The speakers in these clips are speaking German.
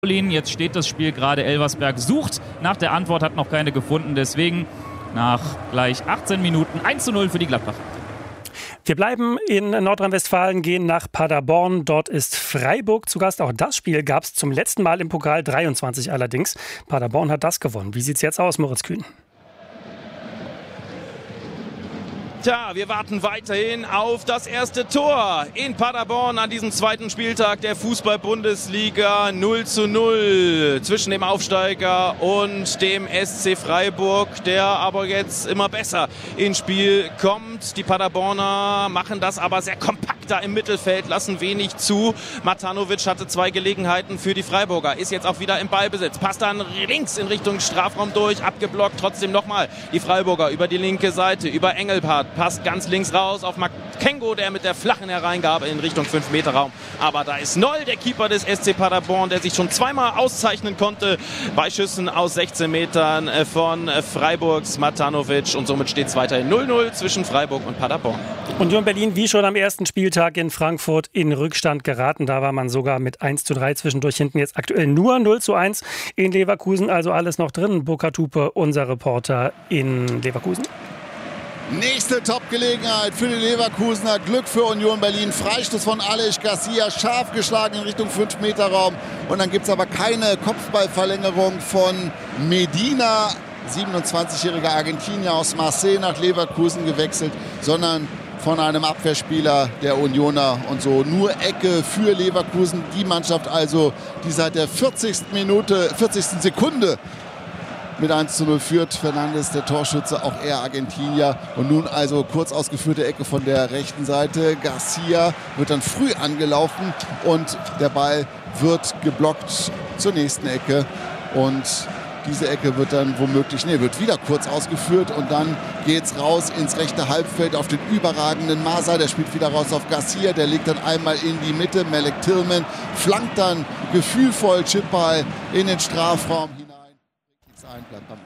Jetzt steht das Spiel gerade. Elversberg sucht nach der Antwort, hat noch keine gefunden. Deswegen nach gleich 18 Minuten 1:0 für die Gladbacher. Wir bleiben in Nordrhein-Westfalen, gehen nach Paderborn. Dort ist Freiburg zu Gast. Auch das Spiel gab es zum letzten Mal im Pokal, 23 allerdings. Paderborn hat das gewonnen. Wie sieht es jetzt aus, Moritz Kühn? Tja, wir warten weiterhin auf das erste Tor in Paderborn an diesem zweiten Spieltag der Fußball-Bundesliga. 0:0 zwischen dem Aufsteiger und dem SC Freiburg, der aber jetzt immer besser ins Spiel kommt. Die Paderborner machen das aber sehr kompakt da im Mittelfeld, lassen wenig zu. Matanovic hatte 2 Gelegenheiten für die Freiburger, ist jetzt auch wieder im Ballbesitz, passt dann links in Richtung Strafraum durch, abgeblockt, trotzdem nochmal die Freiburger über die linke Seite, über Engelhardt. Passt ganz links raus auf Makengo, der mit der flachen Hereingabe in Richtung 5-Meter-Raum. Aber da ist Noll, der Keeper des SC Paderborn, der sich schon zweimal auszeichnen konnte bei Schüssen aus 16 Metern von Freiburgs Matanovic. Und somit steht es weiterhin 0:0 zwischen Freiburg und Paderborn. Union Berlin, wie schon am ersten Spieltag in Frankfurt, in Rückstand geraten. Da war man sogar mit 1:3 zwischendurch hinten. Jetzt aktuell nur 0:1 in Leverkusen. Also alles noch drin. Burkhard Hupe, unser Reporter in Leverkusen. Nächste Top-Gelegenheit für die Leverkusener. Glück für Union Berlin. Freistoß von Aleix Garcia, scharf geschlagen in Richtung 5-Meter-Raum. Und dann gibt es aber keine Kopfballverlängerung von Medina. 27-jähriger Argentinier aus Marseille nach Leverkusen gewechselt, sondern von einem Abwehrspieler der Unioner. Und so nur Ecke für Leverkusen. Die Mannschaft also, die seit der 40. Sekunde mit 1:0 führt. Fernandes, der Torschütze, auch er Argentinier. Und nun also kurz ausgeführte Ecke von der rechten Seite. Garcia wird dann früh angelaufen und der Ball wird geblockt zur nächsten Ecke. Und diese Ecke wird dann wird wieder kurz ausgeführt und dann geht's raus ins rechte Halbfeld auf den überragenden Masa. Der spielt wieder raus auf Garcia, der legt dann einmal in die Mitte. Melek Tillman flankt dann gefühlvoll Chipball in den Strafraum hinein. Bleibt beim 1.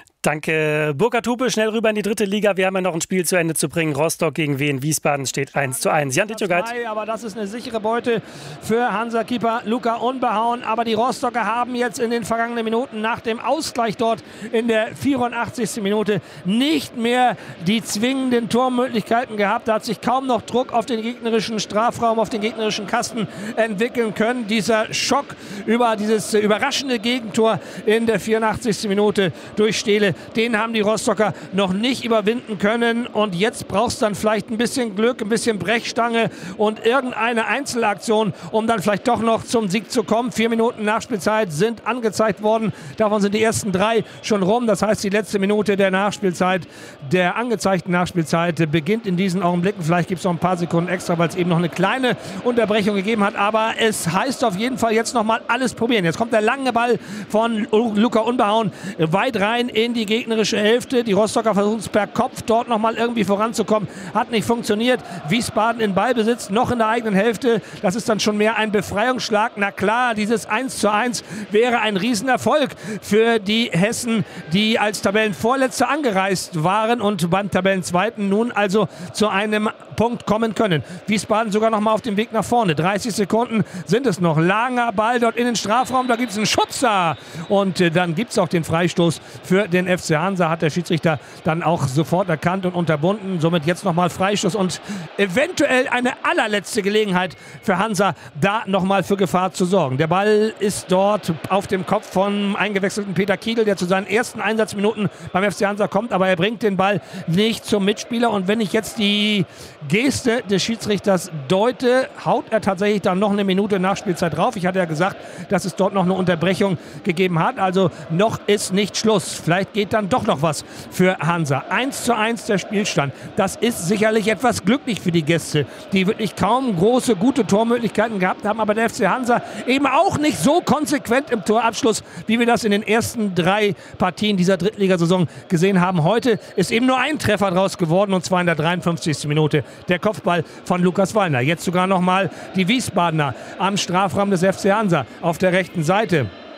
Danke, Burkhard Hupe. Schnell rüber in die 3. Liga. Wir haben ja noch ein Spiel zu Ende zu bringen. Rostock gegen Wien Wiesbaden steht 1:1. Jan Dittjogait. Aber das ist eine sichere Beute für Hansa-Keeper Luca Unbehauen. Aber die Rostocker haben jetzt in den vergangenen Minuten nach dem Ausgleich dort in der 84. Minute nicht mehr die zwingenden Tormöglichkeiten gehabt. Da hat sich kaum noch Druck auf den gegnerischen Strafraum, auf den gegnerischen Kasten entwickeln können. Dieser Schock über dieses überraschende Gegentor in der 84. Minute durch Stehle, den haben die Rostocker noch nicht überwinden können. Und jetzt braucht es dann vielleicht ein bisschen Glück, ein bisschen Brechstange und irgendeine Einzelaktion, um dann vielleicht doch noch zum Sieg zu kommen. 4 Minuten Nachspielzeit sind angezeigt worden. Davon sind die ersten 3 schon rum. Das heißt, die letzte Minute der Nachspielzeit, der angezeigten Nachspielzeit, beginnt in diesen Augenblicken. Vielleicht gibt es noch ein paar Sekunden extra, weil es eben noch eine kleine Unterbrechung gegeben hat. Aber es heißt auf jeden Fall jetzt nochmal alles probieren. Jetzt kommt der lange Ball von Luca Unbehauen weit rein in die gegnerische Hälfte. Die Rostocker versuchen es per Kopf dort nochmal irgendwie voranzukommen. Hat nicht funktioniert. Wiesbaden in Ballbesitz, noch in der eigenen Hälfte. Das ist dann schon mehr ein Befreiungsschlag. Na klar, dieses 1:1 wäre ein Riesenerfolg für die Hessen, die als Tabellenvorletzter angereist waren und beim Tabellenzweiten nun also zu einem Punkt kommen können. Wiesbaden sogar noch mal auf dem Weg nach vorne. 30 Sekunden sind es noch. Langer Ball dort in den Strafraum. Da gibt es einen Schubser. Und dann gibt es auch den Freistoß für den FC Hansa. Hat der Schiedsrichter dann auch sofort erkannt und unterbunden. Somit jetzt noch mal Freistoß und eventuell eine allerletzte Gelegenheit für Hansa, da noch mal für Gefahr zu sorgen. Der Ball ist dort auf dem Kopf von eingewechselten Peter Kiegel, der zu seinen ersten Einsatzminuten beim FC Hansa kommt. Aber er bringt den Ball nicht zum Mitspieler. Und wenn ich jetzt die Geste des Schiedsrichters deute, haut er tatsächlich dann noch eine Minute Nachspielzeit drauf. Ich hatte ja gesagt, dass es dort noch eine Unterbrechung gegeben hat. Also noch ist nicht Schluss. Vielleicht geht dann doch noch was für Hansa. 1:1 der Spielstand. Das ist sicherlich etwas glücklich für die Gäste, die wirklich kaum große, gute Tormöglichkeiten gehabt haben. Aber der FC Hansa eben auch nicht so konsequent im Torabschluss, wie wir das in den ersten 3 Partien dieser Drittligasaison gesehen haben. Heute ist eben nur ein Treffer draus geworden, und zwar in der 53. Minute. Der Kopfball von Lukas Wallner. Jetzt sogar nochmal die Wiesbadener am Strafraum des FC Hansa auf der rechten Seite.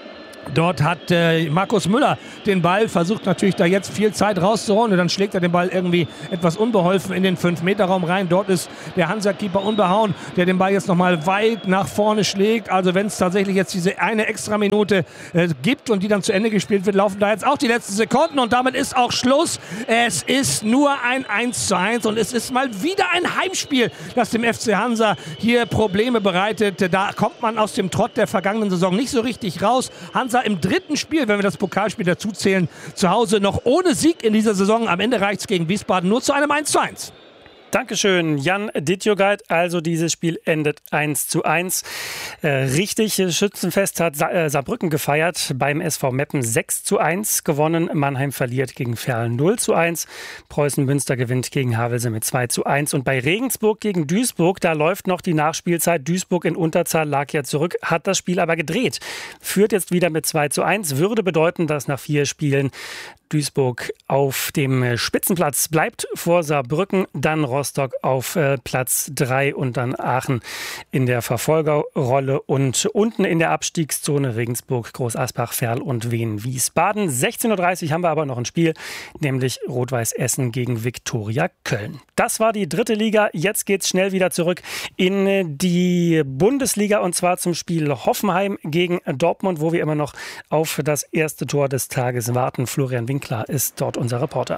Dort hat Markus Müller den Ball, versucht natürlich da jetzt viel Zeit rauszuholen und dann schlägt er den Ball irgendwie etwas unbeholfen in den 5-Meter-Raum rein. Dort ist der Hansa-Keeper unbehauen, der den Ball jetzt nochmal weit nach vorne schlägt. Also wenn es tatsächlich jetzt diese eine extra Minute gibt und die dann zu Ende gespielt wird, laufen da jetzt auch die letzten Sekunden und damit ist auch Schluss. Es ist nur ein 1:1 und es ist mal wieder ein Heimspiel, das dem FC Hansa hier Probleme bereitet. Da kommt man aus dem Trott der vergangenen Saison nicht so richtig raus. Hansa im dritten Spiel, wenn wir das Pokalspiel dazu zählen, zu Hause noch ohne Sieg in dieser Saison. Am Ende reicht es gegen Wiesbaden nur zu einem 1:1. Dankeschön, Jan Dittjogait. Also dieses Spiel endet 1:1. Richtig, Schützenfest hat Saarbrücken gefeiert. Beim SV Meppen 6:1 gewonnen. Mannheim verliert gegen Verl 0:1. Preußen Münster gewinnt gegen Havelse mit 2:1. Und bei Regensburg gegen Duisburg, da läuft noch die Nachspielzeit. Duisburg in Unterzahl lag ja zurück, hat das Spiel aber gedreht. Führt jetzt wieder mit 2:1. Würde bedeuten, dass nach 4 Spielen Duisburg auf dem Spitzenplatz bleibt, vor Saarbrücken, dann Rostock auf Platz 3 und dann Aachen in der Verfolgerrolle und unten in der Abstiegszone Regensburg, Groß Asbach, Verl und Wien-Wiesbaden. 16:30 Uhr haben wir aber noch ein Spiel, nämlich Rot-Weiß Essen gegen Viktoria Köln. Das war die 3. Liga. Jetzt geht's schnell wieder zurück in die Bundesliga und zwar zum Spiel Hoffenheim gegen Dortmund, wo wir immer noch auf das erste Tor des Tages warten. Florian Winkler ist dort unser Reporter.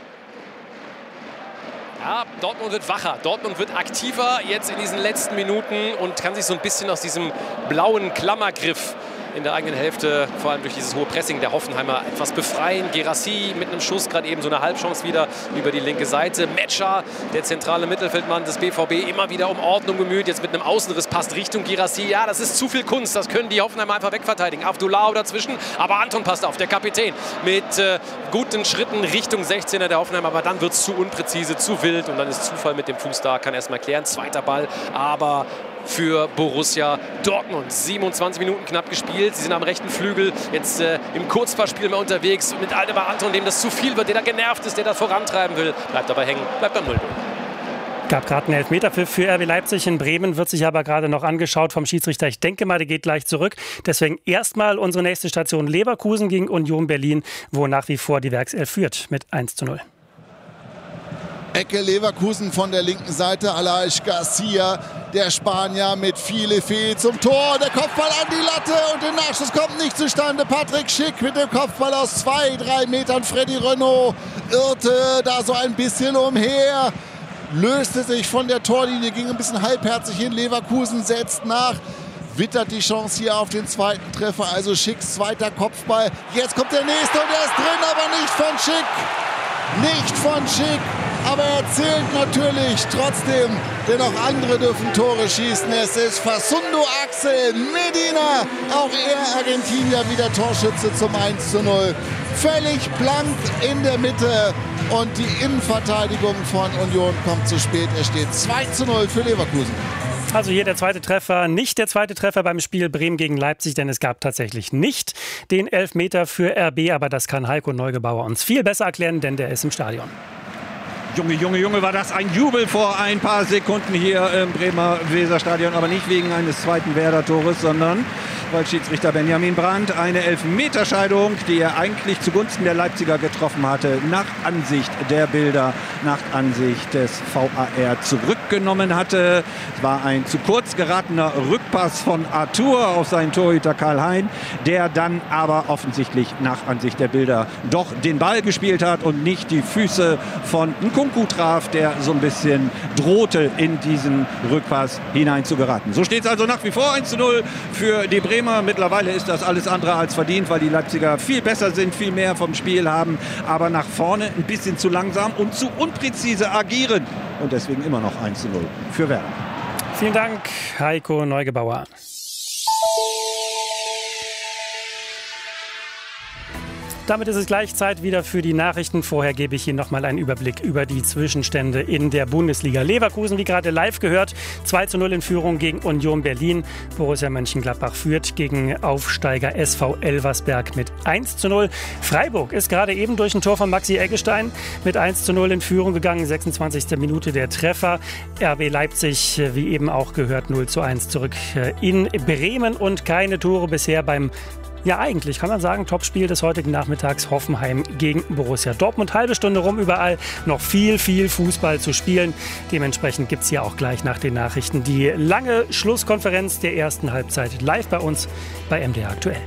Ja, Dortmund wird wacher, Dortmund wird aktiver jetzt in diesen letzten Minuten und kann sich so ein bisschen aus diesem blauen Klammergriff in der eigenen Hälfte, vor allem durch dieses hohe Pressing der Hoffenheimer, etwas befreien. Guirassy mit einem Schuss, gerade eben so eine Halbchance wieder über die linke Seite. Metscher, der zentrale Mittelfeldmann des BVB, immer wieder um Ordnung bemüht. Jetzt mit einem Außenriss passt Richtung Guirassy. Ja, das ist zu viel Kunst, das können die Hoffenheimer einfach wegverteidigen. Abdullahi dazwischen, aber Anton passt auf, der Kapitän mit guten Schritten Richtung 16er der Hoffenheimer. Aber dann wird es zu unpräzise, zu wild und dann ist Zufall mit dem Fuß da, kann erstmal klären. Zweiter Ball, aber für Borussia Dortmund. 27 Minuten knapp gespielt. Sie sind am rechten Flügel. Jetzt im Kurzpassspiel mehr unterwegs mit Aldemar Anton, dem das zu viel wird, der da genervt ist, der da vorantreiben will. Bleibt dabei hängen, bleibt beim 0:0. Gab gerade einen Elfmeterpfiff für RB Leipzig in Bremen, wird sich aber gerade noch angeschaut vom Schiedsrichter. Ich denke mal, der geht gleich zurück. Deswegen erstmal unsere nächste Station Leverkusen gegen Union Berlin, wo nach wie vor die Werkself führt mit 1:0. Ecke Leverkusen von der linken Seite. Aleix Garcia, der Spanier mit viele Fehl zum Tor. Der Kopfball an die Latte und der Nachschuss kommt nicht zustande. Patrick Schick mit dem Kopfball aus 2-3 Metern. Freddy Renaud irrte da so ein bisschen umher. Löste sich von der Torlinie, ging ein bisschen halbherzig hin. Leverkusen setzt nach. Wittert die Chance hier auf den zweiten Treffer. Also Schicks zweiter Kopfball. Jetzt kommt der nächste und der ist drin, aber nicht von Schick. Nicht von Schick. Aber er zählt natürlich trotzdem, denn auch andere dürfen Tore schießen. Es ist Facundo Axel Medina, auch er Argentinier, wieder Torschütze zum 1:0. Völlig blank in der Mitte und die Innenverteidigung von Union kommt zu spät. Es steht 2:0 für Leverkusen. Also hier der zweite Treffer, nicht der zweite Treffer beim Spiel Bremen gegen Leipzig, denn es gab tatsächlich nicht den Elfmeter für RB, aber das kann Heiko Neugebauer uns viel besser erklären, denn der ist im Stadion. Junge, war das ein Jubel vor ein paar Sekunden hier im Bremer Weserstadion, aber nicht wegen eines zweiten Werder-Tores, sondern weil Schiedsrichter Benjamin Brandt eine Elfmeterscheidung, die er eigentlich zugunsten der Leipziger getroffen hatte, nach Ansicht der Bilder, nach Ansicht des VAR zurückgenommen hatte. Es war ein zu kurz geratener Rückpass von Arthur auf seinen Torhüter Karl-Hein, der dann aber offensichtlich nach Ansicht der Bilder doch den Ball gespielt hat und nicht die Füße von Nkunku traf, der so ein bisschen drohte, in diesen Rückpass hinein zu geraten. So steht es also nach wie vor 1:0 für die Bremer. Mittlerweile ist das alles andere als verdient, weil die Leipziger viel besser sind, viel mehr vom Spiel haben, aber nach vorne ein bisschen zu langsam und zu unpräzise agieren. Und deswegen immer noch 1:0 für Werder. Vielen Dank, Heiko Neugebauer. Damit ist es gleich Zeit wieder für die Nachrichten. Vorher gebe ich Ihnen noch mal einen Überblick über die Zwischenstände in der Bundesliga. Leverkusen, wie gerade live gehört, 2:0 in Führung gegen Union Berlin. Borussia Mönchengladbach führt gegen Aufsteiger SV Elversberg mit 1:0. Freiburg ist gerade eben durch ein Tor von Maxi Eggestein mit 1:0 in Führung gegangen. 26. Minute der Treffer. RB Leipzig, wie eben auch gehört, 0:1 zurück in Bremen und keine Tore bisher beim Ja, eigentlich kann man sagen, Topspiel des heutigen Nachmittags Hoffenheim gegen Borussia Dortmund. Halbe Stunde rum, überall noch viel Fußball zu spielen. Dementsprechend gibt es hier auch gleich nach den Nachrichten die lange Schlusskonferenz der ersten Halbzeit live bei uns bei MDR Aktuell.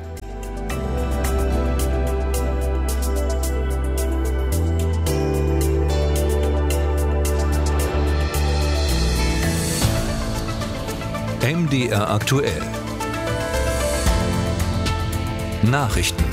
MDR Aktuell. Nachrichten.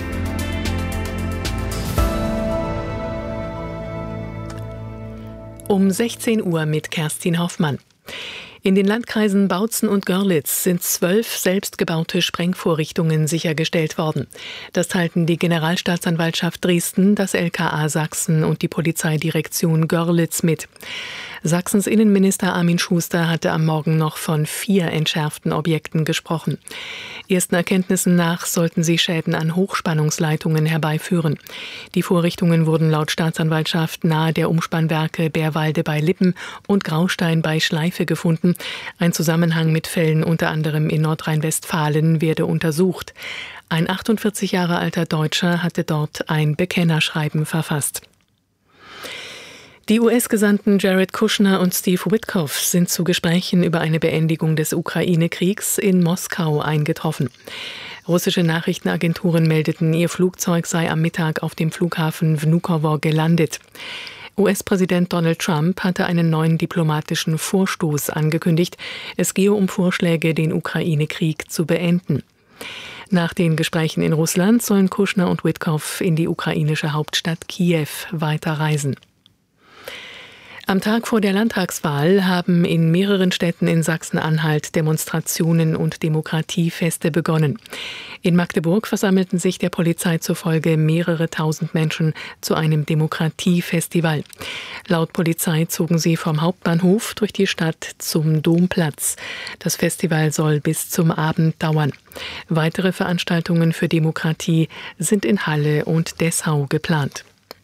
Um 16 Uhr mit Kerstin Hoffmann. In den Landkreisen Bautzen und Görlitz sind 12 selbstgebaute Sprengvorrichtungen sichergestellt worden. Das teilten die Generalstaatsanwaltschaft Dresden, das LKA Sachsen und die Polizeidirektion Görlitz mit. Sachsens Innenminister Armin Schuster hatte am Morgen noch von 4 entschärften Objekten gesprochen. Ersten Erkenntnissen nach sollten sie Schäden an Hochspannungsleitungen herbeiführen. Die Vorrichtungen wurden laut Staatsanwaltschaft nahe der Umspannwerke Bärwalde bei Lippen und Graustein bei Schleife gefunden. Ein Zusammenhang mit Fällen unter anderem in Nordrhein-Westfalen werde untersucht. Ein 48 Jahre alter Deutscher hatte dort ein Bekennerschreiben verfasst. Die US-Gesandten Jared Kushner und Steve Witkoff sind zu Gesprächen über eine Beendigung des Ukraine-Kriegs in Moskau eingetroffen. Russische Nachrichtenagenturen meldeten, ihr Flugzeug sei am Mittag auf dem Flughafen Vnukovo gelandet. US-Präsident Donald Trump hatte einen neuen diplomatischen Vorstoß angekündigt. Es gehe um Vorschläge, den Ukraine-Krieg zu beenden. Nach den Gesprächen in Russland sollen Kushner und Witkoff in die ukrainische Hauptstadt Kiew weiterreisen. Am Tag vor der Landtagswahl haben in mehreren Städten in Sachsen-Anhalt Demonstrationen und Demokratiefeste begonnen. In Magdeburg versammelten sich der Polizei zufolge mehrere tausend Menschen zu einem Demokratiefestival. Laut Polizei zogen sie vom Hauptbahnhof durch die Stadt zum Domplatz. Das Festival soll bis zum Abend dauern. Weitere Veranstaltungen für Demokratie sind in Halle und Dessau geplant.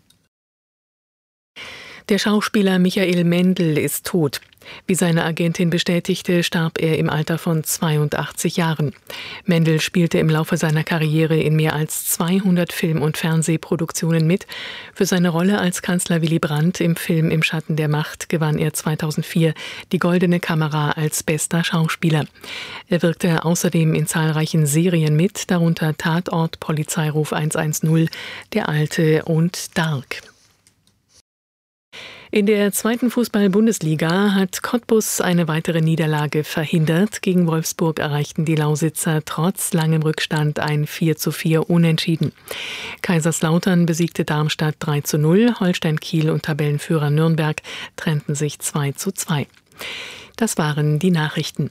Der Schauspieler Michael Mendl ist tot. Wie seine Agentin bestätigte, starb er im Alter von 82 Jahren. Mendl spielte im Laufe seiner Karriere in mehr als 200 Film- und Fernsehproduktionen mit. Für seine Rolle als Kanzler Willy Brandt im Film Im Schatten der Macht gewann er 2004 die Goldene Kamera als bester Schauspieler. Er wirkte außerdem in zahlreichen Serien mit, darunter Tatort, Polizeiruf 110, Der Alte und Dark. In der 2. Fußball-Bundesliga hat Cottbus eine weitere Niederlage verhindert. Gegen Wolfsburg erreichten die Lausitzer trotz langem Rückstand ein 4:4 Unentschieden. Kaiserslautern besiegte Darmstadt 3:0. Holstein Kiel und Tabellenführer Nürnberg trennten sich 2:2. Das waren die Nachrichten.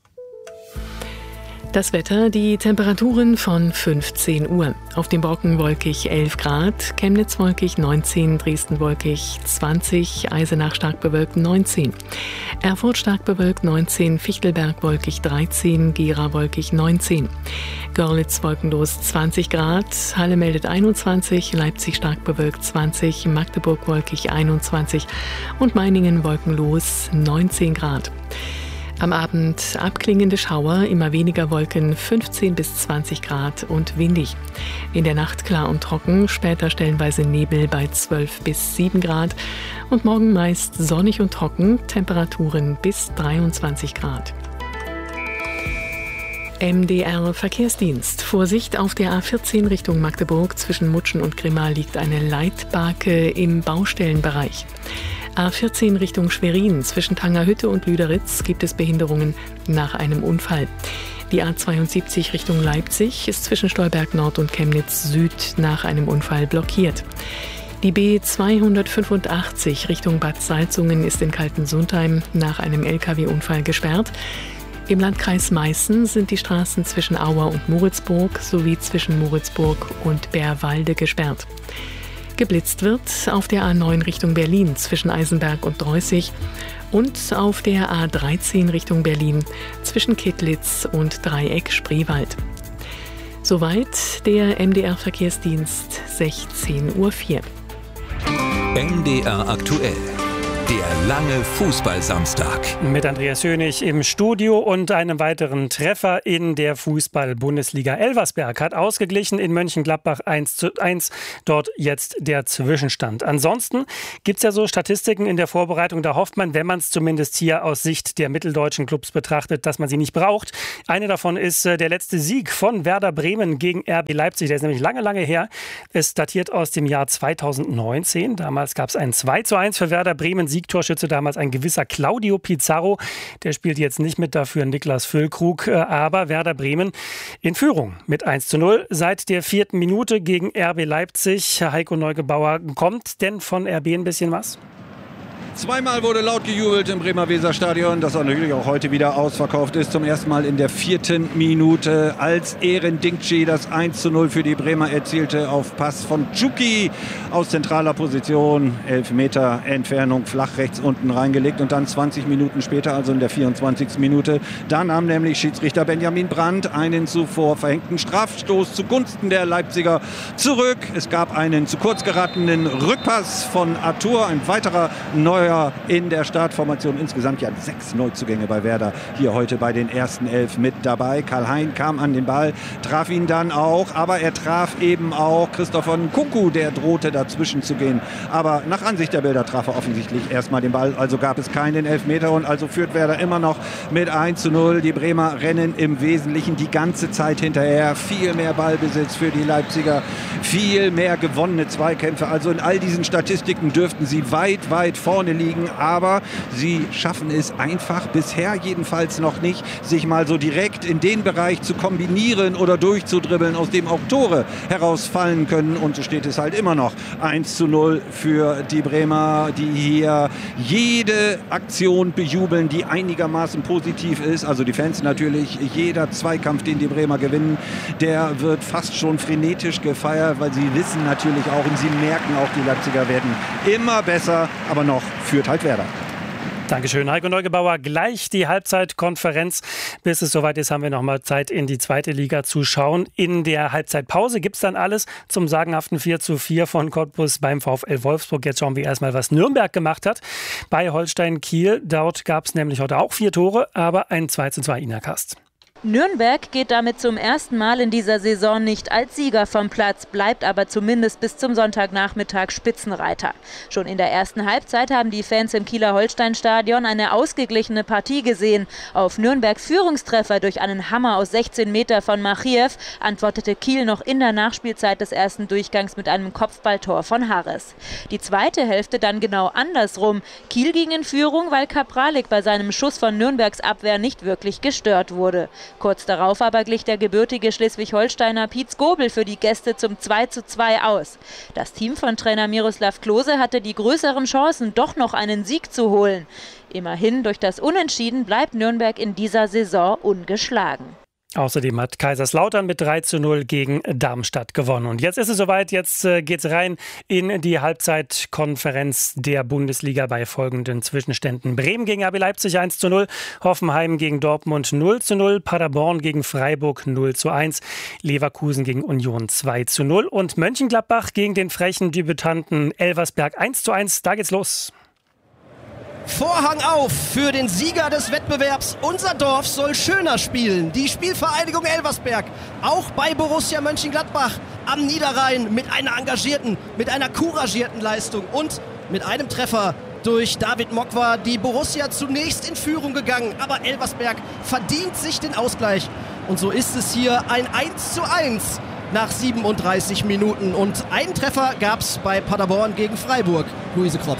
Das Wetter, die Temperaturen von 15 Uhr. Auf dem Brocken wolkig 11 Grad, Chemnitz wolkig 19, Dresden wolkig 20, Eisenach stark bewölkt 19, Erfurt stark bewölkt 19, Fichtelberg wolkig 13, Gera wolkig 19, Görlitz wolkenlos 20 Grad, Halle meldet 21, Leipzig stark bewölkt 20, Magdeburg wolkig 21 und Meiningen wolkenlos 19 Grad. Am Abend abklingende Schauer, immer weniger Wolken, 15 bis 20 Grad und windig. In der Nacht klar und trocken, später stellenweise Nebel bei 12 bis 7 Grad. Und morgen meist sonnig und trocken, Temperaturen bis 23 Grad. MDR Verkehrsdienst. Vorsicht, auf der A14 Richtung Magdeburg zwischen Mutschen und Grimma liegt eine Leitbarke im Baustellenbereich. A14 Richtung Schwerin zwischen Tangerhütte und Lüderitz gibt es Behinderungen nach einem Unfall. Die A72 Richtung Leipzig ist zwischen Stolberg Nord und Chemnitz Süd nach einem Unfall blockiert. Die B285 Richtung Bad Salzungen ist in Kaltensundheim nach einem Lkw-Unfall gesperrt. Im Landkreis Meißen sind die Straßen zwischen Auer und Moritzburg sowie zwischen Moritzburg und Bärwalde gesperrt. Geblitzt wird auf der A9 Richtung Berlin zwischen Eisenberg und Dreußig und auf der A13 Richtung Berlin zwischen Kittlitz und Dreieck Spreewald. Soweit der MDR Verkehrsdienst 16:04 Uhr. MDR aktuell. Der lange Fußballsamstag. Mit Andreas Hönig im Studio und einem weiteren Treffer in der Fußball-Bundesliga. Elversberg hat ausgeglichen in Mönchengladbach 1:1. Dort jetzt der Zwischenstand. Ansonsten gibt es ja so Statistiken in der Vorbereitung. Da hofft man, wenn man es zumindest hier aus Sicht der mitteldeutschen Clubs betrachtet, dass man sie nicht braucht. Eine davon ist der letzte Sieg von Werder Bremen gegen RB Leipzig. Der ist nämlich lange, lange her. Es datiert aus dem Jahr 2019. Damals gab es ein 2:1 für Werder Bremen. Siegtorschütze damals ein gewisser Claudio Pizarro. Der spielt jetzt nicht mit, dafür Niklas Füllkrug. Aber Werder Bremen in Führung mit 1:0 seit der 4. Minute gegen RB Leipzig. Heiko Neugebauer, kommt denn von RB ein bisschen was? Zweimal wurde laut gejubelt im Bremer Weserstadion, das natürlich auch heute wieder ausverkauft ist. Zum ersten Mal in der 4. Minute, als Eren Dinkci das 1:0 für die Bremer erzielte auf Pass von Tschuki aus zentraler Position. 11 Meter Entfernung, flach rechts unten reingelegt. Und dann 20 Minuten später, also in der 24. Minute, da nahm nämlich Schiedsrichter Benjamin Brandt einen zuvor verhängten Strafstoß zugunsten der Leipziger zurück. Es gab einen zu kurz geratenen Rückpass von Arthur, ein weiterer neuer in der Startformation. Insgesamt ja 6 Neuzugänge bei Werder hier heute bei den ersten 11 mit dabei. Karl-Hein kam an den Ball, traf ihn dann auch, aber er traf eben auch Christopher Nkunku, der drohte dazwischen zu gehen. Aber nach Ansicht der Bilder traf er offensichtlich erstmal den Ball, also gab es keinen Elfmeter und also führt Werder immer noch mit 1:0. Die Bremer rennen im Wesentlichen die ganze Zeit hinterher. Viel mehr Ballbesitz für die Leipziger, viel mehr gewonnene Zweikämpfe. Also in all diesen Statistiken dürften sie weit, weit vorne liegen, aber sie schaffen es einfach bisher jedenfalls noch nicht, sich mal so direkt in den Bereich zu kombinieren oder durchzudribbeln, aus dem auch Tore herausfallen können. Und so steht es halt immer noch 1:0 für die Bremer, die hier jede Aktion bejubeln, die einigermaßen positiv ist. Also die Fans natürlich. Jeder Zweikampf, den die Bremer gewinnen, der wird fast schon frenetisch gefeiert, weil sie wissen natürlich auch und sie merken auch, die Leipziger werden immer besser, aber noch führt halt Werder. Dankeschön, Heiko Neugebauer. Gleich die Halbzeitkonferenz. Bis es soweit ist, haben wir noch mal Zeit, in die 2. Liga zu schauen. In der Halbzeitpause gibt es dann alles zum sagenhaften 4:4 von Cottbus beim VfL Wolfsburg. Jetzt schauen wir erstmal, was Nürnberg gemacht hat bei Holstein Kiel. Dort gab es nämlich heute auch 4 Tore, aber ein 2:2 Innerkast. Nürnberg geht damit zum ersten Mal in dieser Saison nicht als Sieger vom Platz, bleibt aber zumindest bis zum Sonntagnachmittag Spitzenreiter. Schon in der ersten Halbzeit haben die Fans im Kieler Holstein-Stadion eine ausgeglichene Partie gesehen. Auf Nürnbergs Führungstreffer durch einen Hammer aus 16 Meter von Machiev antwortete Kiel noch in der Nachspielzeit des ersten Durchgangs mit einem Kopfballtor von Harris. Die zweite Hälfte dann genau andersrum. Kiel ging in Führung, weil Kapralik bei seinem Schuss von Nürnbergs Abwehr nicht wirklich gestört wurde. Kurz darauf aber glich der gebürtige Schleswig-Holsteiner Piet Skobel für die Gäste zum 2:2 aus. Das Team von Trainer Miroslav Klose hatte die größeren Chancen, doch noch einen Sieg zu holen. Immerhin durch das Unentschieden bleibt Nürnberg in dieser Saison ungeschlagen. Außerdem hat Kaiserslautern mit 3:0 gegen Darmstadt gewonnen. Und jetzt ist es soweit, jetzt geht's rein in die Halbzeitkonferenz der Bundesliga bei folgenden Zwischenständen. Bremen gegen RB Leipzig 1:0, Hoffenheim gegen Dortmund 0:0, Paderborn gegen Freiburg 0:1, Leverkusen gegen Union 2:0 und Mönchengladbach gegen den frechen Debütanten Elversberg 1:1. Da geht's los. Vorhang auf für den Sieger des Wettbewerbs. Unser Dorf soll schöner spielen. Die Spielvereinigung Elversberg, auch bei Borussia Mönchengladbach am Niederrhein mit einer engagierten, mit einer couragierten Leistung und mit einem Treffer durch David Mokwa. Die Borussia zunächst in Führung gegangen, aber Elversberg verdient sich den Ausgleich. Und so ist es hier ein 1:1 nach 37 Minuten. Und einen Treffer gab es bei Paderborn gegen Freiburg. Luise Kropf.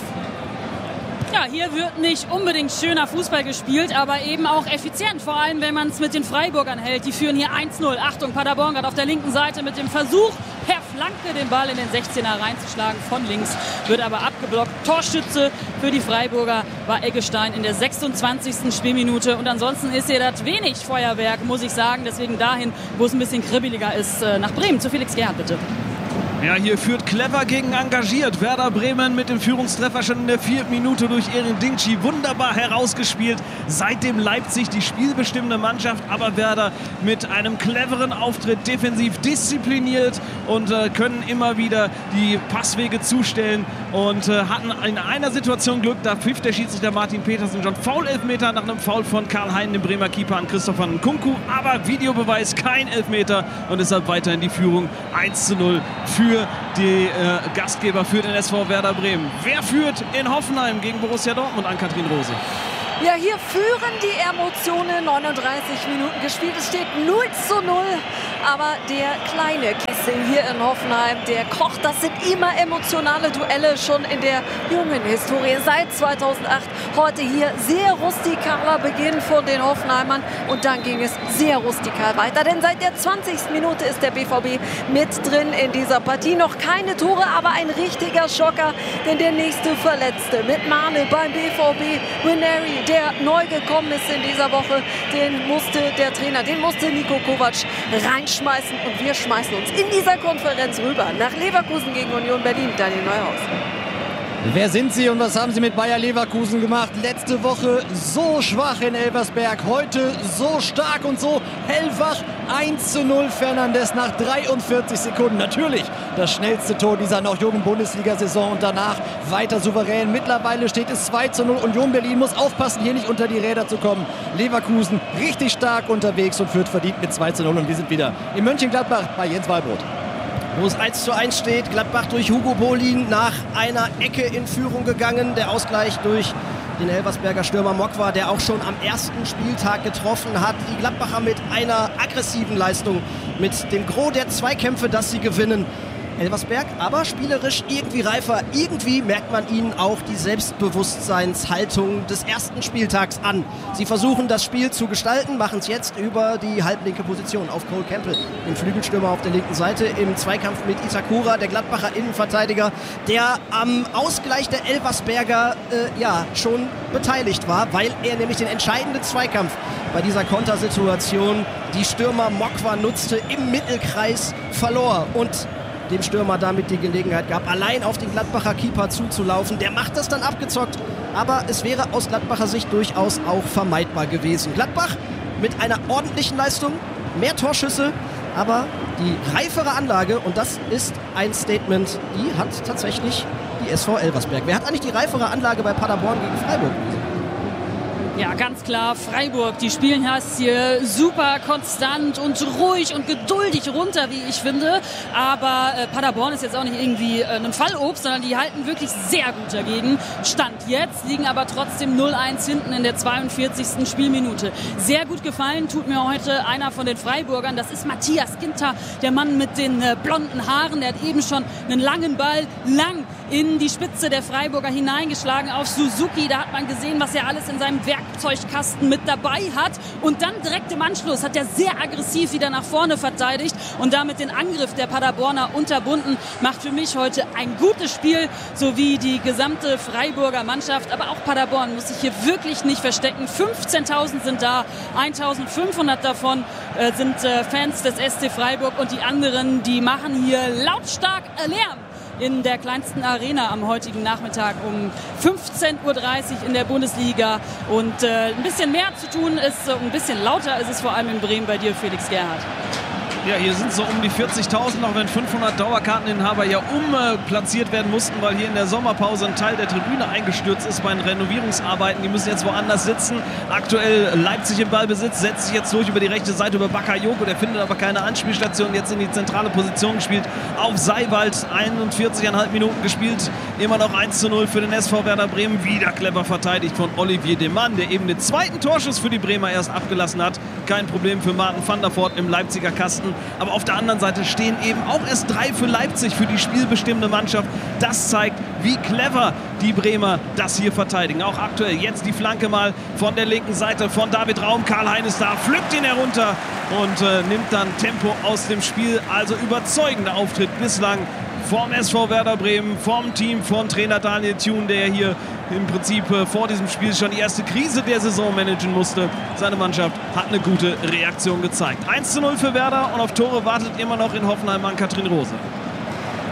Ja, hier wird nicht unbedingt schöner Fußball gespielt, aber eben auch effizient. Vor allem, wenn man es mit den Freiburgern hält. Die führen hier 1:0. Achtung, Paderborn gerade auf der linken Seite mit dem Versuch, per Flanke den Ball in den 16er reinzuschlagen. Von links wird aber abgeblockt. Torschütze für die Freiburger war Eggestein in der 26. Spielminute. Und ansonsten ist hier das wenig Feuerwerk, muss ich sagen. Deswegen dahin, wo es ein bisschen kribbeliger ist, nach Bremen. Zu Felix Gerhardt, bitte. Ja, hier führt clever gegen engagiert. Werder Bremen mit dem Führungstreffer schon in der 4. Minute durch Erin Dingchi. Wunderbar herausgespielt. Seitdem Leipzig die spielbestimmende Mannschaft, aber Werder mit einem cleveren Auftritt, defensiv diszipliniert und können immer wieder die Passwege zustellen und hatten in einer Situation Glück. Da pfiff der Schiedsrichter Martin Petersen schon Foul-Elfmeter nach einem Foul von Karl Hein, dem Bremer Keeper, an Christopher Nkunku. Aber Videobeweis, kein Elfmeter und deshalb weiterhin die Führung 1:0 für die Gastgeber, für den SV Werder Bremen. Wer führt in Hoffenheim gegen Borussia Dortmund, an Kathrin Rose? Ja, hier führen die Emotionen. 39 Minuten gespielt. Es steht 0:0. Aber der kleine Kessel hier in Hoffenheim, der kocht. Das sind immer emotionale Duelle schon in der jungen Historie. Seit 2008. Heute hier sehr rustikaler Beginn von den Hoffenheimern. Und dann ging es sehr rustikal weiter. Denn seit der 20. Minute ist der BVB mit drin in dieser Partie. Noch keine Tore, aber ein richtiger Schocker. Denn der nächste Verletzte mit Mane beim BVB, Ranieri, der neu gekommen ist in dieser Woche, den musste Niko Kovac reinschmeißen. Und wir schmeißen uns in dieser Konferenz rüber nach Leverkusen gegen Union Berlin. Daniel Neuhaus. Wer sind sie und was haben sie mit Bayer Leverkusen gemacht? Letzte Woche so schwach in Elversberg, heute so stark und so hellwach. 1:0 Fernandes nach 43 Sekunden. Natürlich das schnellste Tor dieser noch jungen Bundesliga-Saison und danach weiter souverän. Mittlerweile steht es 2:0. Union Berlin muss aufpassen, hier nicht unter die Räder zu kommen. Leverkusen richtig stark unterwegs und führt verdient mit 2:0. Und wir sind wieder in Mönchengladbach bei Jens Wallbrot. Wo es 1:1 steht, Gladbach durch Hugo Bolin nach einer Ecke in Führung gegangen. Der Ausgleich durch den Elversberger Stürmer Mokwa, der auch schon am ersten Spieltag getroffen hat. Die Gladbacher mit einer aggressiven Leistung, mit dem Gros der Zweikämpfe, dass sie gewinnen. Elversberg aber spielerisch irgendwie reifer. Irgendwie merkt man ihnen auch die Selbstbewusstseinshaltung des ersten Spieltags an. Sie versuchen das Spiel zu gestalten, machen es jetzt über die halblinke Position auf Cole Campbell, den Flügelstürmer auf der linken Seite, im Zweikampf mit Itakura, der Gladbacher Innenverteidiger, der am Ausgleich der Elversberger schon beteiligt war, weil er nämlich den entscheidenden Zweikampf bei dieser Kontersituation, die Stürmer Mokwa nutzte, im Mittelkreis verlor und dem Stürmer damit die Gelegenheit gab, allein auf den Gladbacher Keeper zuzulaufen. Der macht das dann abgezockt, aber es wäre aus Gladbacher Sicht durchaus auch vermeidbar gewesen. Gladbach mit einer ordentlichen Leistung, mehr Torschüsse, aber die reifere Anlage, und das ist ein Statement, die hat tatsächlich die SV Elversberg. Wer hat eigentlich die reifere Anlage bei Paderborn gegen Freiburg? Ja, ganz klar, Freiburg. Die spielen das hier super konstant und ruhig und geduldig runter, wie ich finde. Aber Paderborn ist jetzt auch nicht irgendwie ein Fallobst, sondern die halten wirklich sehr gut dagegen. Stand jetzt, liegen aber trotzdem 0:1 hinten in der 42. Spielminute. Sehr gut gefallen tut mir heute einer von den Freiburgern. Das ist Matthias Ginter, der Mann mit den blonden Haaren. Der hat eben schon einen langen Ball lang in die Spitze der Freiburger hineingeschlagen auf Suzuki. Da hat man gesehen, was er alles in seinem Werkzeugkasten mit dabei hat. Und dann direkt im Anschluss hat er sehr aggressiv wieder nach vorne verteidigt und damit den Angriff der Paderborner unterbunden. Macht für mich heute ein gutes Spiel, sowie die gesamte Freiburger Mannschaft. Aber auch Paderborn muss sich hier wirklich nicht verstecken. 15.000 sind da, 1.500 davon sind Fans des SC Freiburg und die anderen, die machen hier lautstark Lärm in der kleinsten Arena am heutigen Nachmittag um 15:30 Uhr in der Bundesliga. Und ein bisschen mehr zu tun ist, ein bisschen lauter ist es vor allem in Bremen bei dir, Felix Gerhardt. Ja, hier sind so um die 40.000, auch wenn 500 Dauerkarteninhaber ja umplatziert werden mussten, weil hier in der Sommerpause ein Teil der Tribüne eingestürzt ist bei den Renovierungsarbeiten. Die müssen jetzt woanders sitzen. Aktuell Leipzig im Ballbesitz, setzt sich jetzt durch über die rechte Seite über Bakayoko. Der findet aber keine Anspielstation, jetzt in die zentrale Position gespielt. Auf Seiwald, 41,5 Minuten gespielt. Immer noch 1:0 für den SV Werder Bremen. Wieder clever verteidigt von Olivier Demann, der eben den zweiten Torschuss für die Bremer erst abgelassen hat. Kein Problem für Martin van der Voort im Leipziger Kasten. Aber auf der anderen Seite stehen eben auch erst 3 für Leipzig, für die spielbestimmende Mannschaft. Das zeigt, wie clever die Bremer das hier verteidigen. Auch aktuell jetzt die Flanke mal von der linken Seite von David Raum. Karl-Hein ist da, pflückt ihn herunter und nimmt dann Tempo aus dem Spiel. Also überzeugender Auftritt bislang vom SV Werder Bremen, vom Team, vom Trainer Daniel Thune, der hier im Prinzip vor diesem Spiel schon die erste Krise der Saison managen musste. Seine Mannschaft hat eine gute Reaktion gezeigt. 1:0 für Werder und auf Tore wartet immer noch in Hoffenheim an Kathrin Rose.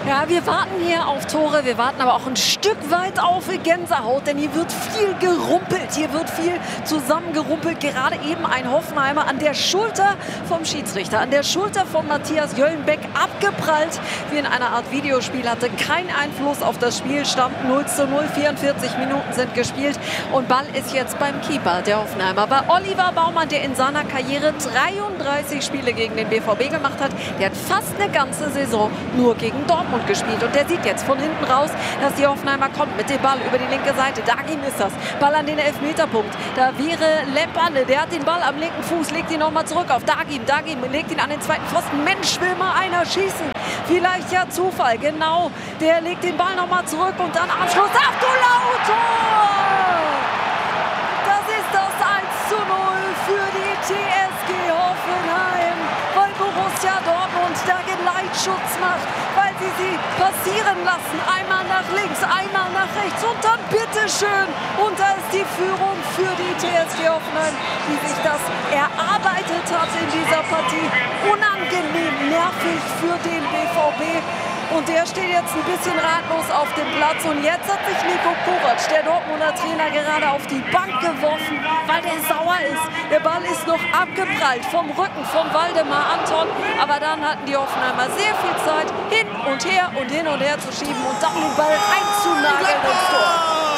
Ja, wir warten hier auf Tore, wir warten aber auch ein Stück weit auf Gänsehaut, denn hier wird viel gerumpelt, hier wird viel zusammengerumpelt. Gerade eben ein Hoffenheimer an der Schulter vom Schiedsrichter, an der Schulter von Matthias Jöllenbeck abgeprallt, wie in einer Art Videospiel, hatte keinen Einfluss auf das Spiel, stand 0:0, 44 Minuten sind gespielt und Ball ist jetzt beim Keeper der Hoffenheimer. Bei Oliver Baumann, der in seiner Karriere 33 Spiele gegen den BVB gemacht hat, der hat fast eine ganze Saison nur gegen Dortmund gespielt. Und der sieht jetzt von hinten raus, dass die Hoffenheimer kommt mit dem Ball über die linke Seite. Dagim ist das. Ball an den Elfmeterpunkt. Da wäre Lemperle. Der hat den Ball am linken Fuß, legt ihn nochmal zurück auf Dagim. Dagim legt ihn an den zweiten Pfosten. Mensch, will mal einer schießen. Vielleicht ja Zufall. Genau. Der legt den Ball nochmal zurück und dann Abschluss. Achtung, Tor! Das ist das 1:0 für die TSG Hoffenheim. Weil Borussia Dortmund da Geleitschutz macht, weil sie passieren lassen. Einmal nach links, einmal nach rechts und dann bitteschön. Und da ist die Führung für die TSG Hoffenheim, die sich das erarbeitet hat in dieser Partie. Unangenehm nervig für den BVB. Und der steht jetzt ein bisschen ratlos auf dem Platz. Und jetzt hat sich Niko Kovac, der Dortmunder Trainer, gerade auf die Bank geworfen, weil der sauer ist. Der Ball ist noch abgeprallt vom Rücken von Waldemar Anton. Aber dann hatten die Hoffenheimer sehr viel Zeit, hin und her zu schieben und dann den Ball einzunageln ins Tor.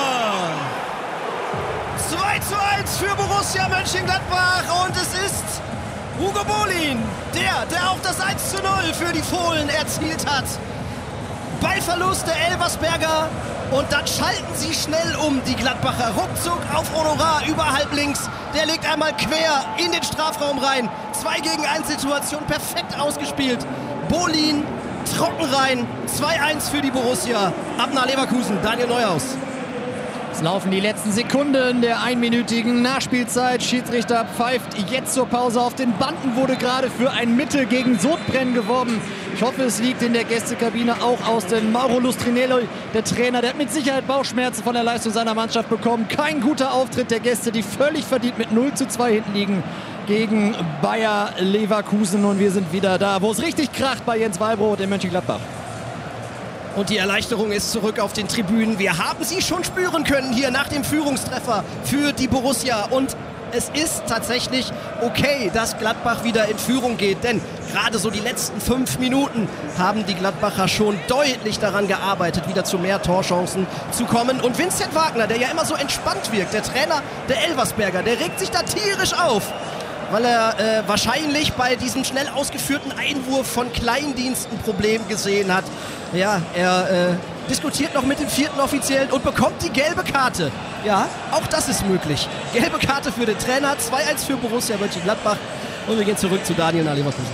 2:1 für Borussia Mönchengladbach. Und es ist Hugo Bolin, der auch das 1:0 für die Fohlen erzielt hat. Ballverlust der Elversberger und dann schalten sie schnell um, die Gladbacher. Ruckzuck auf Honorar über halb links. Der legt einmal quer in den Strafraum rein. 2-gegen-1 Situation, perfekt ausgespielt. Bolin trocken rein. 2:1 für die Borussia. Ab nach Leverkusen, Daniel Neuhaus. Es laufen die letzten Sekunden der einminütigen Nachspielzeit. Schiedsrichter pfeift jetzt zur Pause. Auf den Banden wurde gerade für ein Mittel gegen Sodbrennen geworben. Ich hoffe, es liegt in der Gästekabine auch aus. Denn Mauro Lustrinello, der Trainer, der hat mit Sicherheit Bauchschmerzen von der Leistung seiner Mannschaft bekommen. Kein guter Auftritt der Gäste, die völlig verdient mit 0:2 hinten liegen gegen Bayer Leverkusen. Und wir sind wieder da, wo es richtig kracht bei Jens Wallbrot in Mönchengladbach. Und die Erleichterung ist zurück auf den Tribünen. Wir haben sie schon spüren können hier nach dem Führungstreffer für die Borussia. Und es ist tatsächlich okay, dass Gladbach wieder in Führung geht. Denn gerade so die letzten 5 Minuten haben die Gladbacher schon deutlich daran gearbeitet, wieder zu mehr Torchancen zu kommen. Und Vincent Wagner, der ja immer so entspannt wirkt, der Trainer der Elversberger, der regt sich da tierisch auf, weil er wahrscheinlich bei diesem schnell ausgeführten Einwurf von Kleindienst ein Problem gesehen hat. Ja, er diskutiert noch mit dem 4. Offiziellen und bekommt die gelbe Karte. Ja, auch das ist möglich. Gelbe Karte für den Trainer, 2:1 für Borussia Mönchengladbach. Und wir gehen zurück zu Daniel nach Leverkusen.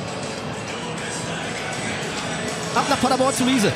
Ab nach Paderborn zu Riese.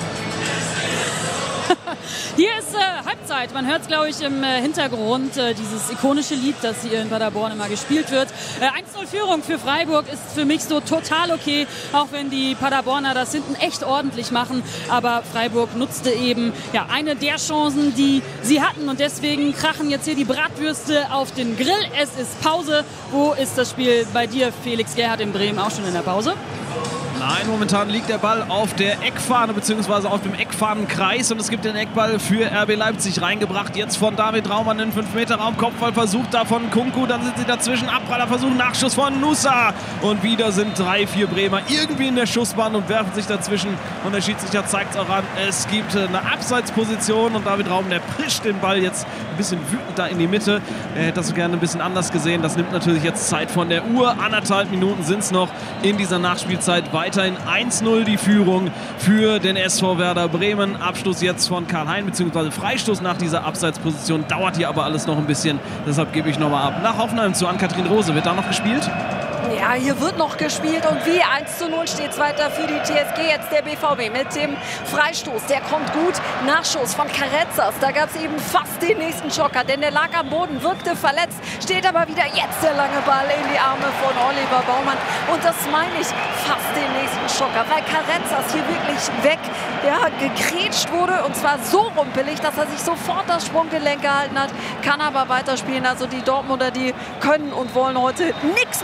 Hier ist Halbzeit. Man hört es, glaube ich, im Hintergrund. Dieses ikonische Lied, das hier in Paderborn immer gespielt wird. 1:0 Führung für Freiburg ist für mich so total okay. Auch wenn die Paderborner das hinten echt ordentlich machen. Aber Freiburg nutzte eben eine der Chancen, die sie hatten. Und deswegen krachen jetzt hier die Bratwürste auf den Grill. Es ist Pause. Wo ist das Spiel bei dir, Felix Gerhardt in Bremen, auch schon in der Pause? Nein, momentan liegt der Ball auf der Eckfahne bzw. auf dem Eckfahnenkreis und es gibt den Eckball für RB Leipzig reingebracht. Jetzt von David Raumann in den 5-Meter-Raum. Kopfballversuch da von Kunku, dann sind sie dazwischen. Abprallerversuch, Nachschuss von Nusa. Und wieder sind 3-4 Bremer irgendwie in der Schussbahn und werfen sich dazwischen. Und der Schiedsrichter zeigt es auch an. Es gibt eine Abseitsposition und David Raumann, der prischt den Ball jetzt ein bisschen wütend da in die Mitte. Er hätte das gerne ein bisschen anders gesehen. Das nimmt natürlich jetzt Zeit von der Uhr. 1,5 Minuten sind es noch in dieser Nachspielzeit. Weiterhin 1:0 die Führung für den SV Werder Bremen. Abschluss jetzt von Karl Hein, beziehungsweise Freistoß nach dieser Abseitsposition. Dauert hier aber alles noch ein bisschen. Deshalb gebe ich nochmal ab. Nach Hoffenheim zu Ann-Kathrin Rose. Wird da noch gespielt? Ja, hier wird noch gespielt und wie 1:0 steht es weiter für die TSG. Jetzt der BVB mit dem Freistoß. Der kommt gut. Nachschuss von Carrezzas. Da gab es eben fast den nächsten Schocker, denn der lag am Boden, wirkte verletzt. Steht aber wieder jetzt der lange Ball in die Arme von Oliver Baumann. Und das meine ich, fast den nächsten Schocker, weil Carrezzas hier wirklich gegrätscht wurde. Und zwar so rumpelig, dass er sich sofort das Sprunggelenk gehalten hat. Kann aber weiterspielen. Also die Dortmunder, die können und wollen heute nichts mehr weiter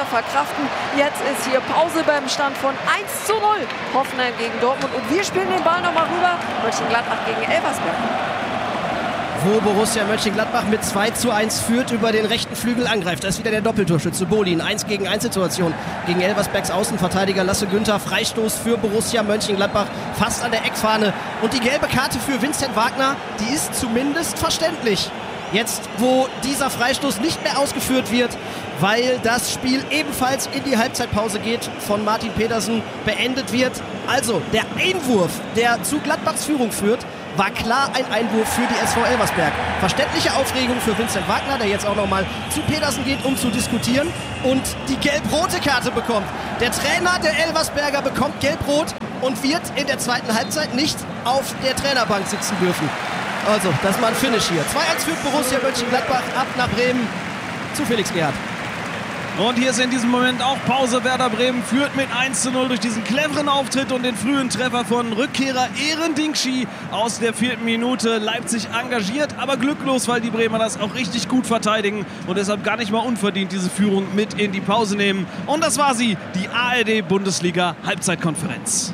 verkraften. Jetzt ist hier Pause beim Stand von 1:0. Hoffenheim gegen Dortmund. Und wir spielen den Ball nochmal rüber. Mönchengladbach gegen Elversberg. Wo Borussia Mönchengladbach mit 2:1 führt, über den rechten Flügel angreift. Da ist wieder der Doppeltorschütze Bolin. 1-gegen-1-Situation gegen Elversbergs Außenverteidiger Lasse Günther. Freistoß für Borussia Mönchengladbach fast an der Eckfahne. Und die gelbe Karte für Vincent Wagner, die ist zumindest verständlich. Jetzt, wo dieser Freistoß nicht mehr ausgeführt wird, weil das Spiel ebenfalls in die Halbzeitpause geht, von Martin Pedersen beendet wird. Also, der Einwurf, der zu Gladbachs Führung führt, war klar ein Einwurf für die SV Elversberg. Verständliche Aufregung für Vincent Wagner, der jetzt auch nochmal zu Pedersen geht, um zu diskutieren und die gelb-rote Karte bekommt. Der Trainer der Elversberger bekommt gelb-rot und wird in der zweiten Halbzeit nicht auf der Trainerbank sitzen dürfen. Also, das ist mal ein Finish hier. 2:1 führt Borussia Mönchengladbach ab nach Bremen zu Felix Gerhardt. Und hier ist in diesem Moment auch Pause. Werder Bremen führt mit 1:0 durch diesen cleveren Auftritt und den frühen Treffer von Rückkehrer Eren Dinkshi aus der 4. Minute. Leipzig engagiert, aber glücklos, weil die Bremer das auch richtig gut verteidigen und deshalb gar nicht mal unverdient diese Führung mit in die Pause nehmen. Und das war sie, die ARD-Bundesliga-Halbzeitkonferenz.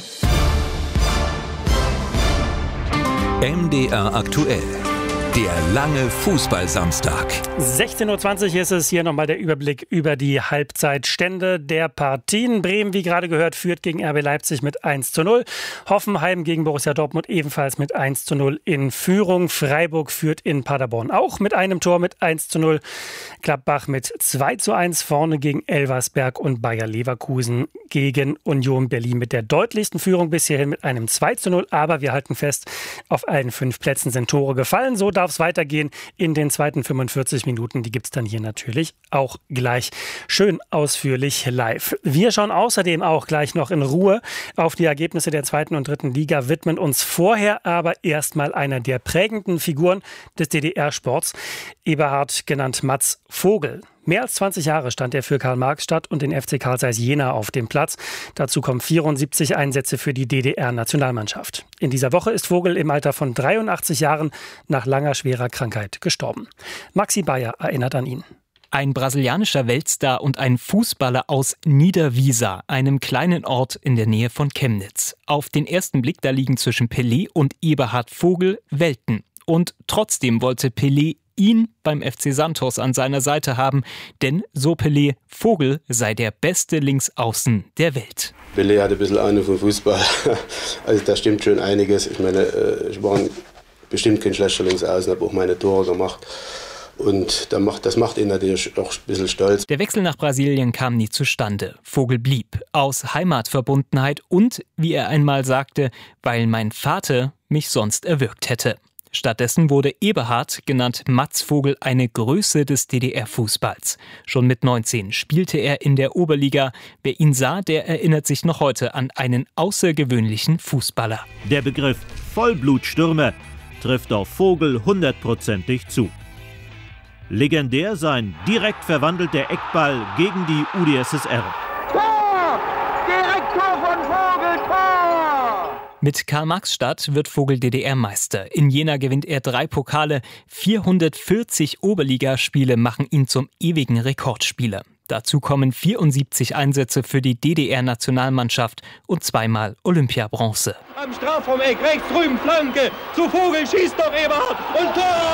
MDR aktuell. Der lange Fußballsamstag. 16:20 Uhr ist es. Hier nochmal der Überblick über die Halbzeitstände der Partien. Bremen, wie gerade gehört, führt gegen RB Leipzig mit 1:0. Hoffenheim gegen Borussia Dortmund ebenfalls mit 1:0 in Führung. Freiburg führt in Paderborn auch mit einem Tor mit 1:0. Gladbach mit 2:1 vorne gegen Elversberg und Bayer Leverkusen gegen Union Berlin mit der deutlichsten Führung bis hierhin mit einem 2:0. Aber wir halten fest, auf allen 5 Plätzen sind Tore gefallen. So darf es weitergehen in den zweiten 45 Minuten. Die gibt es dann hier natürlich auch gleich schön ausführlich live. Wir schauen außerdem auch gleich noch in Ruhe auf die Ergebnisse der 2. und 3. Liga, widmen uns vorher aber erstmal einer der prägenden Figuren des DDR-Sports, Eberhard genannt Mats Vogel. Mehr als 20 Jahre stand er für Karl-Marx-Stadt und den FC Carl Zeiss Jena auf dem Platz. Dazu kommen 74 Einsätze für die DDR-Nationalmannschaft. In dieser Woche ist Vogel im Alter von 83 Jahren nach langer schwerer Krankheit gestorben. Maxi Bayer erinnert an ihn. Ein brasilianischer Weltstar und ein Fußballer aus Niederwiesa, einem kleinen Ort in der Nähe von Chemnitz. Auf den ersten Blick, da liegen zwischen Pelé und Eberhard Vogel Welten. Und trotzdem wollte Pelé ihn beim FC Santos an seiner Seite haben, denn so Pelé, Vogel sei der beste Linksaußen der Welt. Pelé hat ein bisschen Ahnung vom Fußball, also da stimmt schon einiges. Ich meine, ich war bestimmt kein schlechter Linksaußen, habe auch meine Tore gemacht. Und das macht ihn natürlich auch ein bisschen stolz. Der Wechsel nach Brasilien kam nie zustande. Vogel blieb aus Heimatverbundenheit und, wie er einmal sagte, weil mein Vater mich sonst erwürgt hätte. Stattdessen wurde Eberhard, genannt Mats Vogel, eine Größe des DDR-Fußballs. Schon mit 19 spielte er in der Oberliga. Wer ihn sah, der erinnert sich noch heute an einen außergewöhnlichen Fußballer. Der Begriff Vollblutstürmer trifft auf Vogel 100%ig zu. Legendär sein direkt verwandelter Eckball gegen die UdSSR. Tor! Direkttor von Vogel, Tor! Mit Karl-Marx-Stadt wird Vogel DDR-Meister. In Jena gewinnt er 3 Pokale. 440 Oberligaspiele machen ihn zum ewigen Rekordspieler. Dazu kommen 74 Einsätze für die DDR-Nationalmannschaft und 2-mal Olympiabronze. Am Strafraumeck, rechts drüben, Flanke, zu Vogel, schießt doch Eberhard und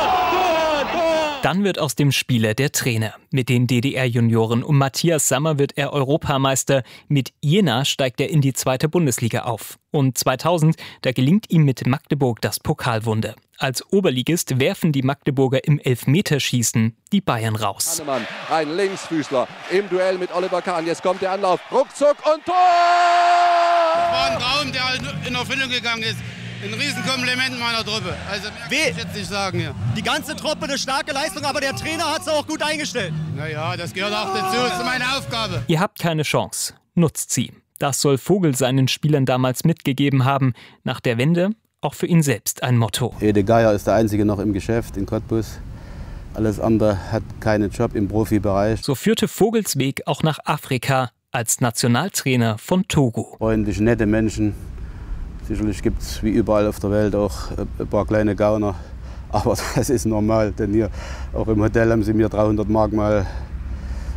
Tor! Dann wird aus dem Spieler der Trainer. Mit den DDR-Junioren um Matthias Sammer wird er Europameister. Mit Jena steigt er in die 2. Bundesliga auf. Und 2000, da gelingt ihm mit Magdeburg das Pokalwunder. Als Oberligist werfen die Magdeburger im Elfmeterschießen die Bayern raus. Hannemann, ein Linksfüßler im Duell mit Oliver Kahn. Jetzt kommt der Anlauf, ruckzuck und Tor! Das war ein Traum, der halt in Erfüllung gegangen ist. Ein Riesenkompliment meiner Truppe. Also mehr kann ich jetzt nicht sagen hier. Die ganze Truppe eine starke Leistung, aber der Trainer hat es auch gut eingestellt. Naja, das gehört auch dazu, das ist meine Aufgabe. Ihr habt keine Chance, nutzt sie. Das soll Vogel seinen Spielern damals mitgegeben haben. Nach der Wende auch für ihn selbst ein Motto. Ede Geier ist der Einzige noch im Geschäft in Cottbus. Alles andere hat keinen Job im Profibereich. So führte Vogels Weg auch nach Afrika als Nationaltrainer von Togo. Freundliche, nette Menschen. Sicherlich gibt es wie überall auf der Welt auch ein paar kleine Gauner. Aber das ist normal, denn hier auch im Hotel haben sie mir 300 Mark mal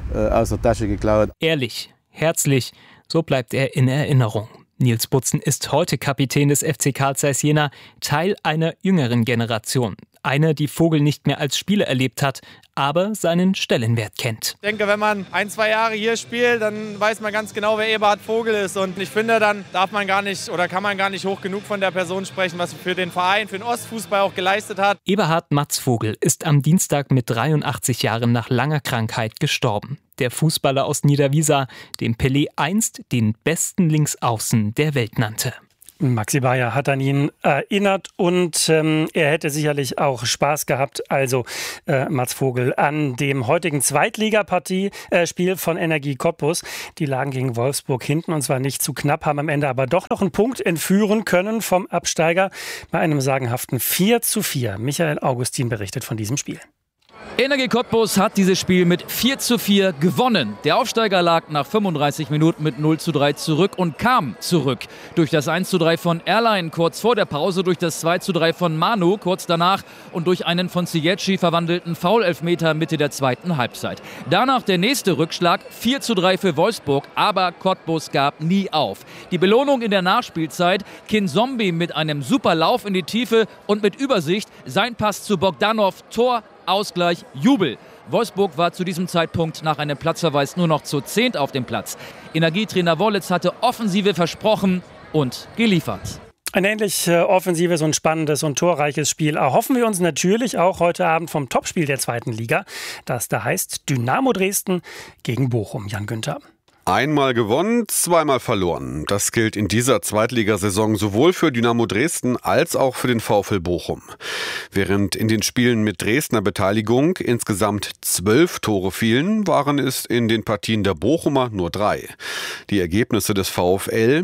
aus der Tasche geklaut. Ehrlich, herzlich, so bleibt er in Erinnerung. Nils Butzen ist heute Kapitän des FC Carl Zeiss Jena, Teil einer jüngeren Generation. Eine, die Vogel nicht mehr als Spieler erlebt hat, aber seinen Stellenwert kennt. Ich denke, wenn man 1-2 Jahre hier spielt, dann weiß man ganz genau, wer Eberhard Vogel ist. Und ich finde, dann darf man gar nicht oder kann man gar nicht hoch genug von der Person sprechen, was er für den Verein, für den Ostfußball auch geleistet hat. Eberhard Matz Vogel ist am Dienstag mit 83 Jahren nach langer Krankheit gestorben. Der Fußballer aus Niederwiesa, dem Pelé einst den besten Linksaußen der Welt nannte. Maxi Bayer hat an ihn erinnert und er hätte sicherlich auch Spaß gehabt, also Mats Vogel, an dem heutigen Zweitligaspiel von Energie Cottbus. Die lagen gegen Wolfsburg hinten und zwar nicht zu knapp, haben am Ende aber doch noch einen Punkt entführen können vom Absteiger bei einem sagenhaften 4:4. Michael Augustin berichtet von diesem Spiel. Energie Cottbus hat dieses Spiel mit 4:4 gewonnen. Der Aufsteiger lag nach 35 Minuten mit 0:3 zurück und kam zurück. Durch das 1:3 von Erlein kurz vor der Pause, durch das 2:3 von Manu kurz danach und durch einen von Ziyech verwandelten Foul-Elfmeter Mitte der zweiten Halbzeit. Danach der nächste Rückschlag, 4:3 für Wolfsburg, aber Cottbus gab nie auf. Die Belohnung in der Nachspielzeit, Kinzombie mit einem super Lauf in die Tiefe und mit Übersicht, sein Pass zu Bogdanov, Tor, Ausgleich, Jubel. Wolfsburg war zu diesem Zeitpunkt nach einem Platzverweis nur noch zu 10 auf dem Platz. Energietrainer Wollitz hatte Offensive versprochen und geliefert. Ein ähnlich offensives und spannendes und torreiches Spiel erhoffen wir uns natürlich auch heute Abend vom Topspiel der zweiten Liga, das da heißt Dynamo Dresden gegen Bochum. Jan Günther. Einmal gewonnen, zweimal verloren. Das gilt in dieser Zweitligasaison sowohl für Dynamo Dresden als auch für den VfL Bochum. Während in den Spielen mit Dresdner Beteiligung insgesamt 12 Tore fielen, waren es in den Partien der Bochumer nur 3. Die Ergebnisse des VfL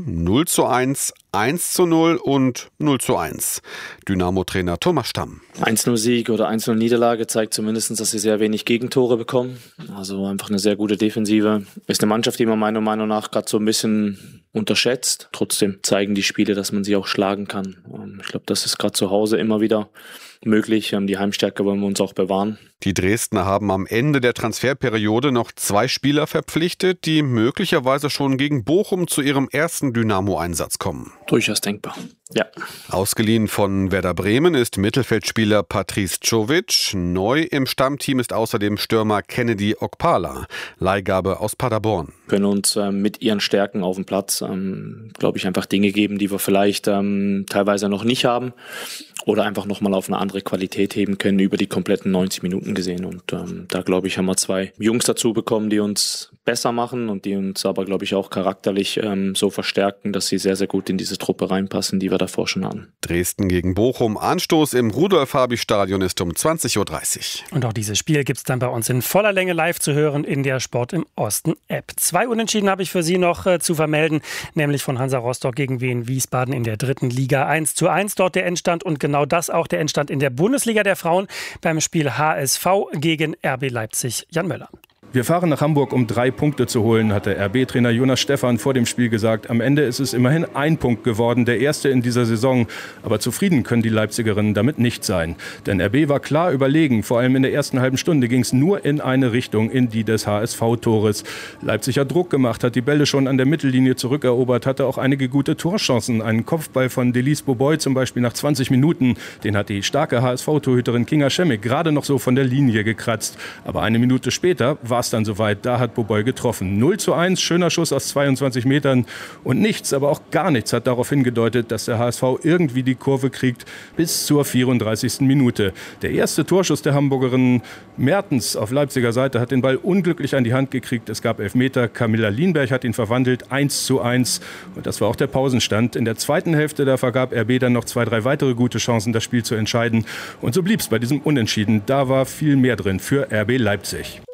0:1, 1:0 und 0:1. Dynamo-Trainer Thomas Stamm. 1:0 Sieg oder 1:0 Niederlage zeigt zumindest, dass sie sehr wenig Gegentore bekommen. Also einfach eine sehr gute Defensive. Ist eine Mannschaft, die man meiner Meinung nach gerade so ein bisschen unterschätzt. Trotzdem zeigen die Spiele, dass man sie auch schlagen kann. Ich glaube, das ist gerade zu Hause immer wieder möglich. Die Heimstärke wollen wir uns auch bewahren. Die Dresdner haben am Ende der Transferperiode noch 2 Spieler verpflichtet, die möglicherweise schon gegen Bochum zu ihrem ersten Dynamo-Einsatz kommen. Durchaus denkbar, ja. Ausgeliehen von Werder Bremen ist Mittelfeldspieler Patrice Czovic. Neu im Stammteam ist außerdem Stürmer Kennedy Okpala, Leihgabe aus Paderborn. Können uns mit ihren Stärken auf dem Platz, glaube ich, einfach Dinge geben, die wir vielleicht teilweise noch nicht haben. Oder einfach nochmal auf eine andere Qualität heben können über die kompletten 90 Minuten gesehen. Und da, glaube ich, haben wir 2 Jungs dazu bekommen, die uns besser machen und die uns aber, glaube ich, auch charakterlich so verstärken, dass sie sehr, sehr gut in diese Truppe reinpassen, die wir davor schon hatten. Dresden gegen Bochum. Anstoß im Rudolf-Habich-Stadion ist um 20:30 Uhr. Und auch dieses Spiel gibt es dann bei uns in voller Länge live zu hören in der Sport im Osten App. 2 Unentschieden habe ich für Sie noch zu vermelden, nämlich von Hansa Rostock gegen Wien Wiesbaden in der 3. Liga. 1:1 dort der Endstand und genau das auch der Endstand in der Bundesliga der Frauen beim Spiel HSV gegen RB Leipzig. Jan Möller. Wir fahren nach Hamburg, um 3 Punkte zu holen, hat der RB-Trainer Jonas Stephan vor dem Spiel gesagt. Am Ende ist es immerhin 1 Punkt geworden, der erste in dieser Saison. Aber zufrieden können die Leipzigerinnen damit nicht sein. Denn RB war klar überlegen. Vor allem in der ersten halben Stunde ging es nur in eine Richtung, in die des HSV-Tores. Leipzig hat Druck gemacht, hat die Bälle schon an der Mittellinie zurückerobert, hatte auch einige gute Torchancen. Einen Kopfball von Delise Boboy zum Beispiel nach 20 Minuten. Den hat die starke HSV-Torhüterin Kinga Schemmik gerade noch so von der Linie gekratzt. Aber eine Minute später war es dann soweit, da hat Boboy getroffen. 0:1, schöner Schuss aus 22 Metern und nichts, aber auch gar nichts hat darauf hingedeutet, dass der HSV irgendwie die Kurve kriegt bis zur 34. Minute. Der erste Torschuss der Hamburgerin Mertens auf Leipziger Seite hat den Ball unglücklich an die Hand gekriegt. Es gab Elfmeter, Camilla Lienberg hat ihn verwandelt, 1:1 und das war auch der Pausenstand. In der zweiten Hälfte, da vergab RB dann noch 2, 3 weitere gute Chancen, das Spiel zu entscheiden und so blieb es bei diesem Unentschieden. Da war viel mehr drin für RB Leipzig.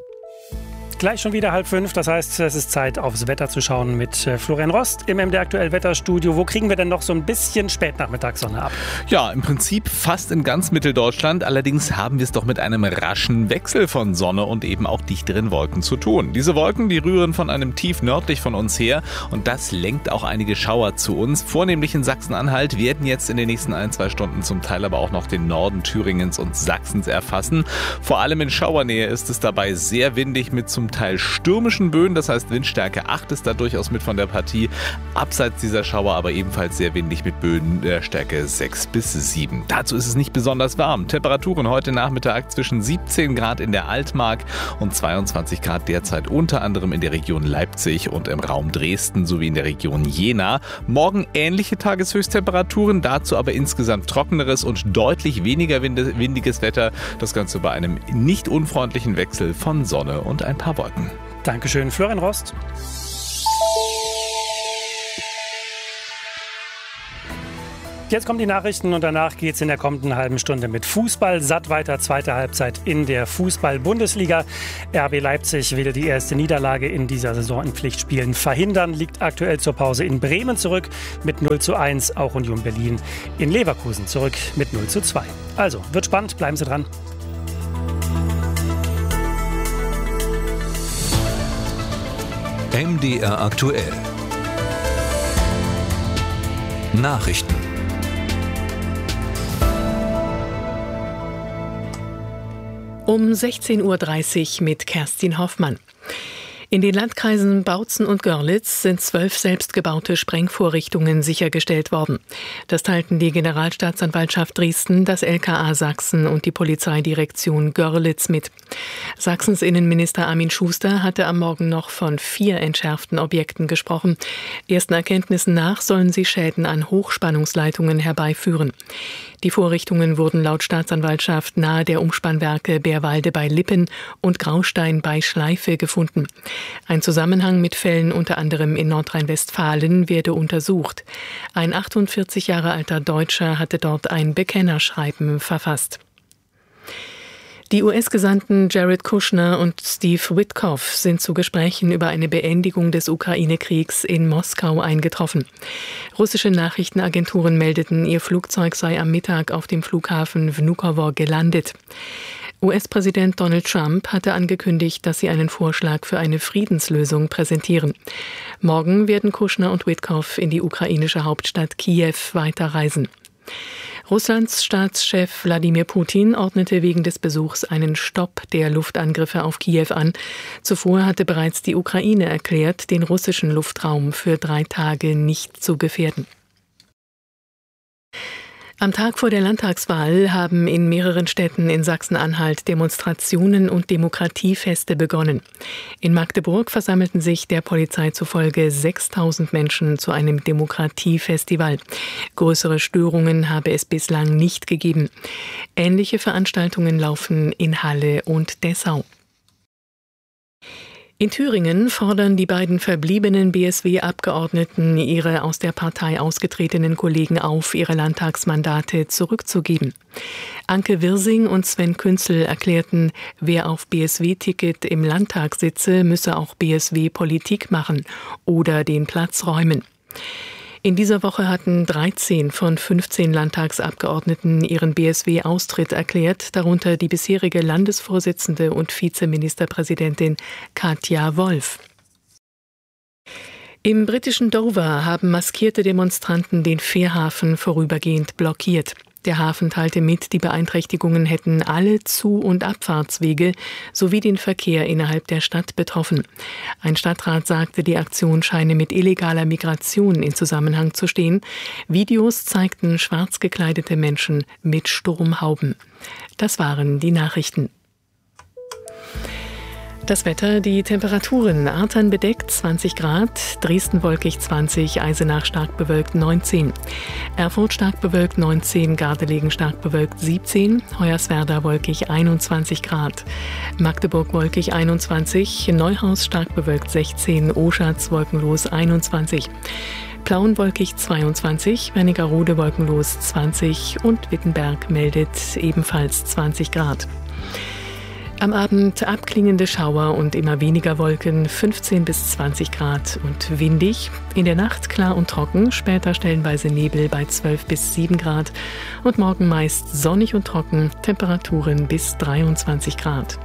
Gleich schon wieder 4:30, das heißt, es ist Zeit, aufs Wetter zu schauen mit Florian Rost im MDR Aktuell Wetterstudio. Wo kriegen wir denn noch so ein bisschen Spätnachmittagssonne ab? Ja, im Prinzip fast in ganz Mitteldeutschland. Allerdings haben wir es doch mit einem raschen Wechsel von Sonne und eben auch dichteren Wolken zu tun. Diese Wolken, die rühren von einem Tief nördlich von uns her und das lenkt auch einige Schauer zu uns. Vornehmlich in Sachsen-Anhalt werden jetzt in den nächsten 1-2 Stunden zum Teil aber auch noch den Norden Thüringens und Sachsens erfassen. Vor allem in Schauernähe ist es dabei sehr windig mit zum zum Teil stürmischen Böen, das heißt Windstärke 8 ist da durchaus mit von der Partie. Abseits dieser Schauer aber ebenfalls sehr windig mit Böen der Stärke 6 bis 7. Dazu ist es nicht besonders warm. Temperaturen heute Nachmittag zwischen 17 Grad in der Altmark und 22 Grad derzeit unter anderem in der Region Leipzig und im Raum Dresden sowie in der Region Jena. Morgen ähnliche Tageshöchsttemperaturen, dazu aber insgesamt trockeneres und deutlich weniger windiges Wetter. Das Ganze bei einem nicht unfreundlichen Wechsel von Sonne und ein paar Wolken. Dankeschön, Florian Rost. Jetzt kommen die Nachrichten und danach geht es in der kommenden halben Stunde mit Fußball satt weiter. Zweite Halbzeit in der Fußball-Bundesliga. RB Leipzig will die erste Niederlage in dieser Saison in Pflichtspielen verhindern. Liegt aktuell zur Pause in Bremen zurück mit 0:1. Auch Union Berlin in Leverkusen zurück mit 0:2. Also, wird spannend. Bleiben Sie dran. MDR aktuell. Nachrichten. Um 16:30 Uhr mit Kerstin Hoffmann. In den Landkreisen Bautzen und Görlitz sind 12 selbstgebaute Sprengvorrichtungen sichergestellt worden. Das teilten die Generalstaatsanwaltschaft Dresden, das LKA Sachsen und die Polizeidirektion Görlitz mit. Sachsens Innenminister Armin Schuster hatte am Morgen noch von 4 entschärften Objekten gesprochen. Ersten Erkenntnissen nach sollen sie Schäden an Hochspannungsleitungen herbeiführen. Die Vorrichtungen wurden laut Staatsanwaltschaft nahe der Umspannwerke Bärwalde bei Lippen und Graustein bei Schleife gefunden. Ein Zusammenhang mit Fällen unter anderem in Nordrhein-Westfalen werde untersucht. Ein 48 Jahre alter Deutscher hatte dort ein Bekennerschreiben verfasst. Die US-Gesandten Jared Kushner und Steve Witkoff sind zu Gesprächen über eine Beendigung des Ukraine-Kriegs in Moskau eingetroffen. Russische Nachrichtenagenturen meldeten, ihr Flugzeug sei am Mittag auf dem Flughafen Vnukovo gelandet. US-Präsident Donald Trump hatte angekündigt, dass sie einen Vorschlag für eine Friedenslösung präsentieren. Morgen werden Kushner und Witkoff in die ukrainische Hauptstadt Kiew weiterreisen. Russlands Staatschef Wladimir Putin ordnete wegen des Besuchs einen Stopp der Luftangriffe auf Kiew an. Zuvor hatte bereits die Ukraine erklärt, den russischen Luftraum für 3 Tage nicht zu gefährden. Am Tag vor der Landtagswahl haben in mehreren Städten in Sachsen-Anhalt Demonstrationen und Demokratiefeste begonnen. In Magdeburg versammelten sich der Polizei zufolge 6.000 Menschen zu einem Demokratiefestival. Größere Störungen habe es bislang nicht gegeben. Ähnliche Veranstaltungen laufen in Halle und Dessau. In Thüringen fordern die beiden verbliebenen BSW-Abgeordneten ihre aus der Partei ausgetretenen Kollegen auf, ihre Landtagsmandate zurückzugeben. Anke Wirsing und Sven Künzel erklärten, wer auf BSW-Ticket im Landtag sitze, müsse auch BSW-Politik machen oder den Platz räumen. In dieser Woche hatten 13 von 15 Landtagsabgeordneten ihren BSW-Austritt erklärt, darunter die bisherige Landesvorsitzende und Vizeministerpräsidentin Katja Wolf. Im britischen Dover haben maskierte Demonstranten den Fährhafen vorübergehend blockiert. Der Hafen teilte mit, die Beeinträchtigungen hätten alle Zu- und Abfahrtswege sowie den Verkehr innerhalb der Stadt betroffen. Ein Stadtrat sagte, die Aktion scheine mit illegaler Migration in Zusammenhang zu stehen. Videos zeigten schwarz gekleidete Menschen mit Sturmhauben. Das waren die Nachrichten. Das Wetter, die Temperaturen: Artern bedeckt 20 Grad, Dresden wolkig 20, Eisenach stark bewölkt 19, Erfurt stark bewölkt 19, Gardelegen stark bewölkt 17, Hoyerswerda wolkig 21 Grad, Magdeburg wolkig 21, Neuhaus stark bewölkt 16, Oschatz wolkenlos 21, Plauen wolkig 22, Wernigerode wolkenlos 20 und Wittenberg meldet ebenfalls 20 Grad. Am Abend abklingende Schauer und immer weniger Wolken, 15 bis 20 Grad und windig. In der Nacht klar und trocken, später stellenweise Nebel bei 12 bis 7 Grad und morgen meist sonnig und trocken, Temperaturen bis 23 Grad.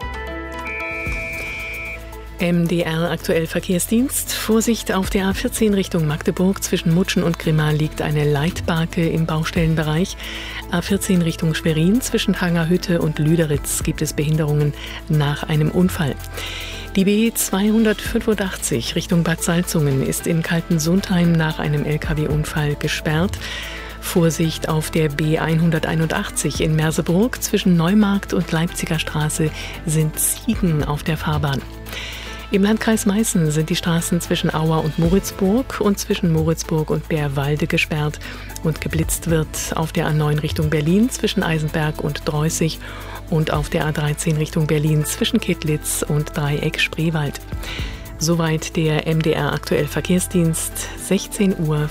MDR aktuell Verkehrsdienst. Vorsicht auf der A14 Richtung Magdeburg. Zwischen Mutschen und Grimma liegt eine Leitbarke im Baustellenbereich. A14 Richtung Schwerin. Zwischen Hangerhütte und Lüderitz gibt es Behinderungen nach einem Unfall. Die B285 Richtung Bad Salzungen ist in Kaltensundheim nach einem Lkw-Unfall gesperrt. Vorsicht auf der B181 in Merseburg. Zwischen Neumarkt und Leipziger Straße sind Ziegen auf der Fahrbahn. Im Landkreis Meißen sind die Straßen zwischen Auer und Moritzburg und zwischen Moritzburg und Bärwalde gesperrt. Und geblitzt wird auf der A9 Richtung Berlin zwischen Eisenberg und Dreußig und auf der A13 Richtung Berlin zwischen Kittlitz und Dreieck Spreewald. Soweit der MDR Aktuell Verkehrsdienst, 16:34 Uhr.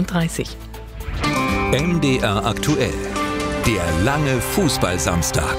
MDR Aktuell, der lange Fußballsamstag.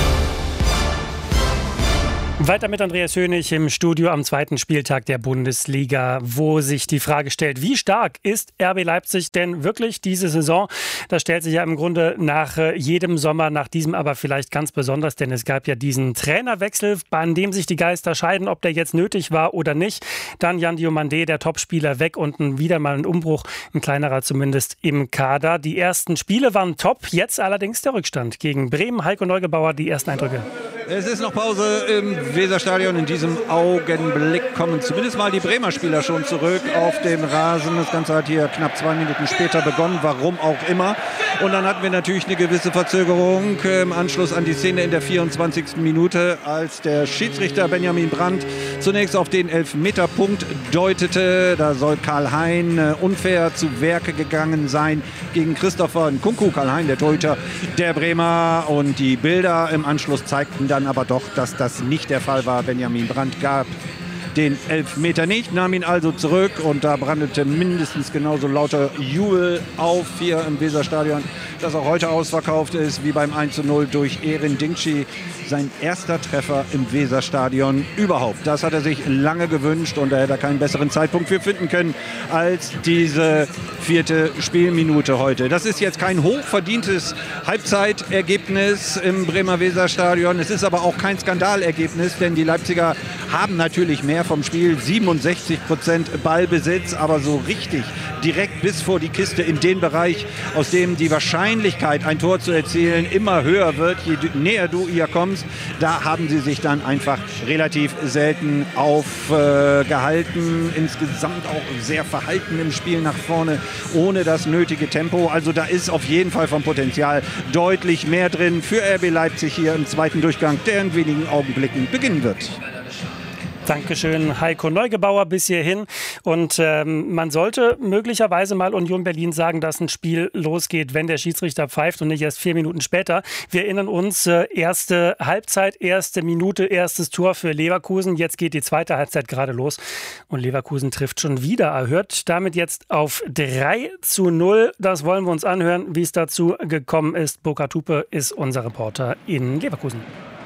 Weiter mit Andreas Hönig im Studio am zweiten Spieltag der Bundesliga, wo sich die Frage stellt, wie stark ist RB Leipzig denn wirklich diese Saison? Das stellt sich ja im Grunde nach jedem Sommer, nach diesem aber vielleicht ganz besonders, denn es gab ja diesen Trainerwechsel, an dem sich die Geister scheiden, ob der jetzt nötig war oder nicht. Dann Jan Diomandé, der Topspieler, weg und wieder mal ein Umbruch, ein kleinerer zumindest im Kader. Die ersten Spiele waren top, jetzt allerdings der Rückstand gegen Bremen. Heiko Neugebauer, die ersten Eindrücke. Es ist noch Pause im Weserstadion. In diesem Augenblick kommen zumindest mal die Bremer Spieler schon zurück auf den Rasen. Das Ganze hat hier knapp 2 Minuten später begonnen, warum auch immer. Und dann hatten wir natürlich eine gewisse Verzögerung im Anschluss an die Szene in der 24. Minute, als der Schiedsrichter Benjamin Brandt zunächst auf den Elfmeterpunkt deutete. Da soll Karl Hein unfair zu Werke gegangen sein gegen Christopher Nkunku. Karl Hein, der Torhüter der Bremer. Und die Bilder im Anschluss zeigten dann aber doch, dass das nicht der Fall war. Benjamin Brandt gab den Elfmeter nicht, nahm ihn also zurück und da brandete mindestens genauso lauter Jubel auf hier im Weserstadion, das auch heute ausverkauft ist, wie beim 1:0 durch Erin Dingshi. Sein erster Treffer im Weserstadion überhaupt. Das hat er sich lange gewünscht und da hätte er keinen besseren Zeitpunkt für finden können als diese 4. Spielminute heute. Das ist jetzt kein hochverdientes Halbzeitergebnis im Bremer Weserstadion. Es ist aber auch kein Skandalergebnis, denn die Leipziger haben natürlich mehr vom Spiel, 67% Ballbesitz, aber so richtig direkt bis vor die Kiste in den Bereich, aus dem die Wahrscheinlichkeit, ein Tor zu erzielen, immer höher wird, je näher du ihr kommst. Da haben sie sich dann einfach relativ selten aufgehalten. Insgesamt auch sehr verhalten im Spiel nach vorne, ohne das nötige Tempo. Also da ist auf jeden Fall vom Potenzial deutlich mehr drin für RB Leipzig hier im zweiten Durchgang, der in wenigen Augenblicken beginnen wird. Dankeschön, Heiko Neugebauer bis hierhin. Und man sollte möglicherweise mal Union Berlin sagen, dass ein Spiel losgeht, wenn der Schiedsrichter pfeift und nicht erst 4 Minuten später. Wir erinnern uns, erste Halbzeit, erste Minute, erstes Tor für Leverkusen. Jetzt geht die zweite Halbzeit gerade los und Leverkusen trifft schon wieder. Erhöht damit jetzt auf 3:0. Das wollen wir uns anhören, wie es dazu gekommen ist. Burkhard Hupe ist unser Reporter in Leverkusen.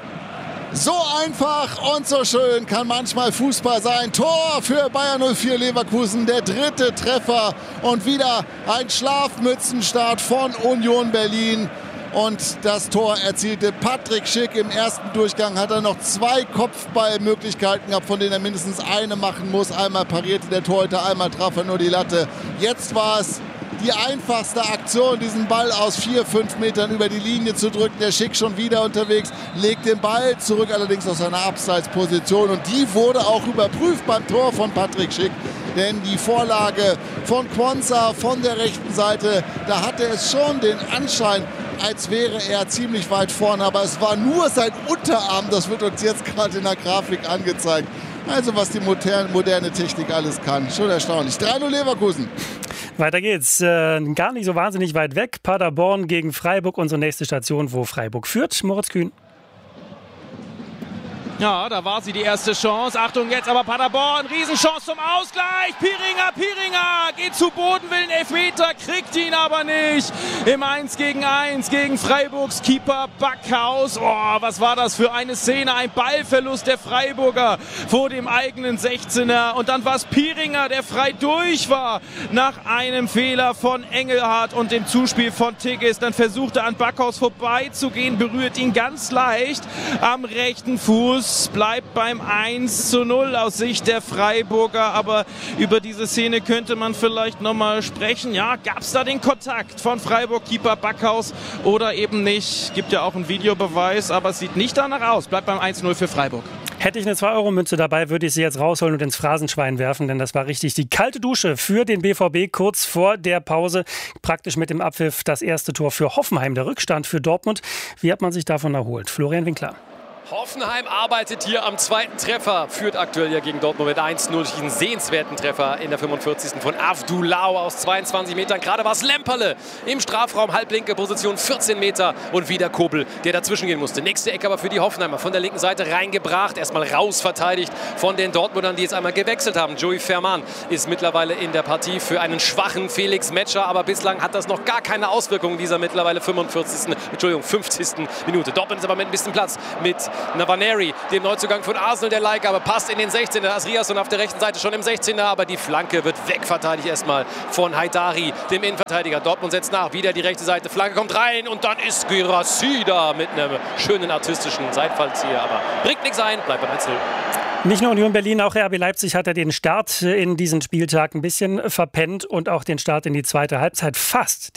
So einfach und so schön kann manchmal Fußball sein. Tor für Bayer 04 Leverkusen, der 3. Treffer und wieder ein Schlafmützenstart von Union Berlin. Und das Tor erzielte Patrick Schick. Im ersten Durchgang hat er noch 2 Kopfballmöglichkeiten gehabt, von denen er mindestens eine machen muss. Einmal parierte der Torhüter, einmal traf er nur die Latte. Jetzt war es die einfachste Aktion, diesen Ball aus 4-5 Metern über die Linie zu drücken. Der Schick schon wieder unterwegs, legt den Ball zurück, allerdings aus seiner Abseitsposition. Und die wurde auch überprüft beim Tor von Patrick Schick. Denn die Vorlage von Quansah von der rechten Seite, da hatte es schon den Anschein, als wäre er ziemlich weit vorne. Aber es war nur sein Unterarm, das wird uns jetzt gerade in der Grafik angezeigt. Also was die moderne Technik alles kann. Schon erstaunlich. 3:0 Leverkusen. Weiter geht's. Gar nicht so wahnsinnig weit weg. Paderborn gegen Freiburg, unsere nächste Station, wo Freiburg führt. Moritz Kühn. Ja, da war sie die erste Chance. Achtung, jetzt aber Paderborn. Riesenchance zum Ausgleich. Piringer geht zu Boden, will einen Elfmeter, kriegt ihn aber nicht. Im 1:1 gegen Freiburgs Keeper Backhaus. Oh, was war das für eine Szene? Ein Ballverlust der Freiburger vor dem eigenen 16er. Und dann war es Piringer, der frei durch war nach einem Fehler von Engelhardt und dem Zuspiel von Tigges. Dann versuchte an Backhaus vorbeizugehen, berührt ihn ganz leicht am rechten Fuß. Bleibt beim 1:0 aus Sicht der Freiburger, aber über diese Szene könnte man vielleicht nochmal sprechen. Ja, gab es da den Kontakt von Freiburg-Keeper Backhaus oder eben nicht? Gibt ja auch einen Videobeweis, aber es sieht nicht danach aus. Bleibt beim 1:0 für Freiburg. Hätte ich eine 2-Euro-Münze dabei, würde ich sie jetzt rausholen und ins Phrasenschwein werfen, denn das war richtig die kalte Dusche für den BVB kurz vor der Pause. Praktisch mit dem Abpfiff das erste Tor für Hoffenheim, der Rückstand für Dortmund. Wie hat man sich davon erholt? Florian Winkler. Hoffenheim arbeitet hier am zweiten Treffer, führt aktuell ja gegen Dortmund mit 1-0 durch einen sehenswerten Treffer in der 45. von Avdulau aus 22 Metern. Gerade war es Lemperle im Strafraum, halblinke Position, 14 Meter und wieder Kobel, der dazwischen gehen musste. Nächste Ecke aber für die Hoffenheimer, von der linken Seite reingebracht, erstmal raus verteidigt von den Dortmundern, die jetzt einmal gewechselt haben. Joey Ferman ist mittlerweile in der Partie für einen schwachen Felix Metscher, aber bislang hat das noch gar keine Auswirkungen dieser mittlerweile 50. Minute. Dortmund ist aber mit ein bisschen Platz mit Nwaneri, dem Neuzugang von Arsenal, der Like, aber passt in den 16er. Asriasson auf der rechten Seite schon im 16er, aber die Flanke wird wegverteidigt erstmal von Haidari, dem Innenverteidiger. Dortmund setzt nach, wieder die rechte Seite, Flanke kommt rein und dann ist Guirassy da mit einem schönen artistischen Seitfallzieher, aber bringt nichts ein, bleibt beim 1-0. Nicht nur Union Berlin, auch RB Leipzig hat den Start in diesen Spieltag ein bisschen verpennt und auch den Start in die zweite Halbzeit. Fast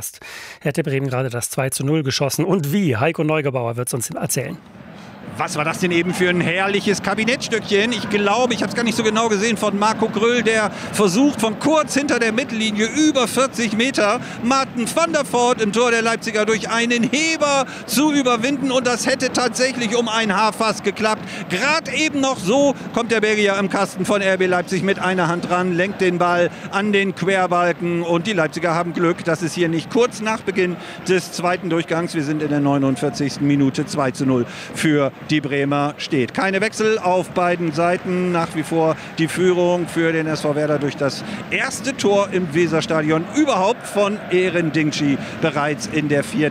hätte Bremen gerade das 2-0 geschossen. Und wie? Heiko Neugebauer wird es uns erzählen. Was war das denn eben für ein herrliches Kabinettstückchen? Ich glaube, ich habe es gar nicht so genau gesehen, von Marco Gröll, der versucht von kurz hinter der Mittellinie über 40 Meter Martin van der Voort im Tor der Leipziger durch einen Heber zu überwinden. Und das hätte tatsächlich um ein Haar fast geklappt. Gerade eben noch so kommt der Belgier im Kasten von RB Leipzig mit einer Hand ran, lenkt den Ball an den Querbalken. Und die Leipziger haben Glück, dass es hier nicht kurz nach Beginn des zweiten Durchgangs, wir sind in der 49. Minute, 2-0 für die Bremer steht. Keine Wechsel auf beiden Seiten. Nach wie vor die Führung für den SV Werder durch das erste Tor im Weserstadion überhaupt von Eren Dingshi bereits in der 4.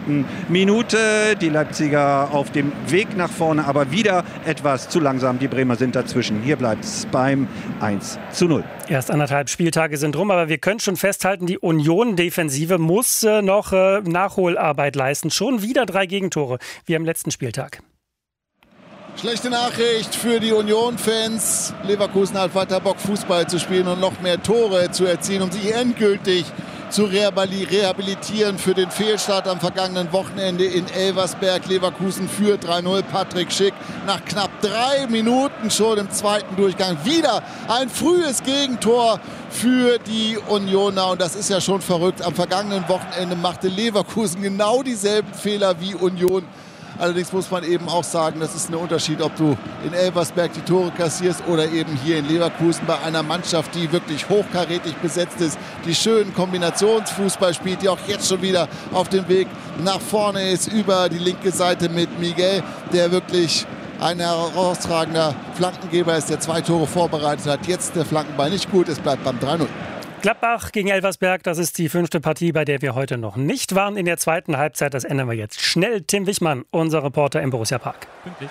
Minute. Die Leipziger auf dem Weg nach vorne, aber wieder etwas zu langsam. Die Bremer sind dazwischen. Hier bleibt es beim 1-0. Erst 1,5 Spieltage sind rum, aber wir können schon festhalten, die Union-Defensive muss noch Nachholarbeit leisten. Schon wieder 3 Gegentore, wie am letzten Spieltag. Schlechte Nachricht für die Union-Fans. Leverkusen hat weiter Bock, Fußball zu spielen und noch mehr Tore zu erzielen, um sich endgültig zu rehabilitieren für den Fehlstart am vergangenen Wochenende in Elversberg. Leverkusen führt 3-0. Patrick Schick nach knapp 3 Minuten schon im zweiten Durchgang. Wieder ein frühes Gegentor für die Unioner. Und das ist ja schon verrückt. Am vergangenen Wochenende machte Leverkusen genau dieselben Fehler wie Union. Allerdings muss man eben auch sagen, das ist ein Unterschied, ob du in Elversberg die Tore kassierst oder eben hier in Leverkusen bei einer Mannschaft, die wirklich hochkarätig besetzt ist, die schönen Kombinationsfußball spielt, die auch jetzt schon wieder auf dem Weg nach vorne ist über die linke Seite mit Miguel, der wirklich ein herausragender Flankengeber ist, der 2 Tore vorbereitet hat. Jetzt der Flankenball nicht gut, es bleibt beim 3-0. Gladbach gegen Elversberg, das ist die 5. Partie, bei der wir heute noch nicht waren in der zweiten Halbzeit. Das ändern wir jetzt schnell. Tim Wichmann, unser Reporter im Borussia Park. Pünktlich.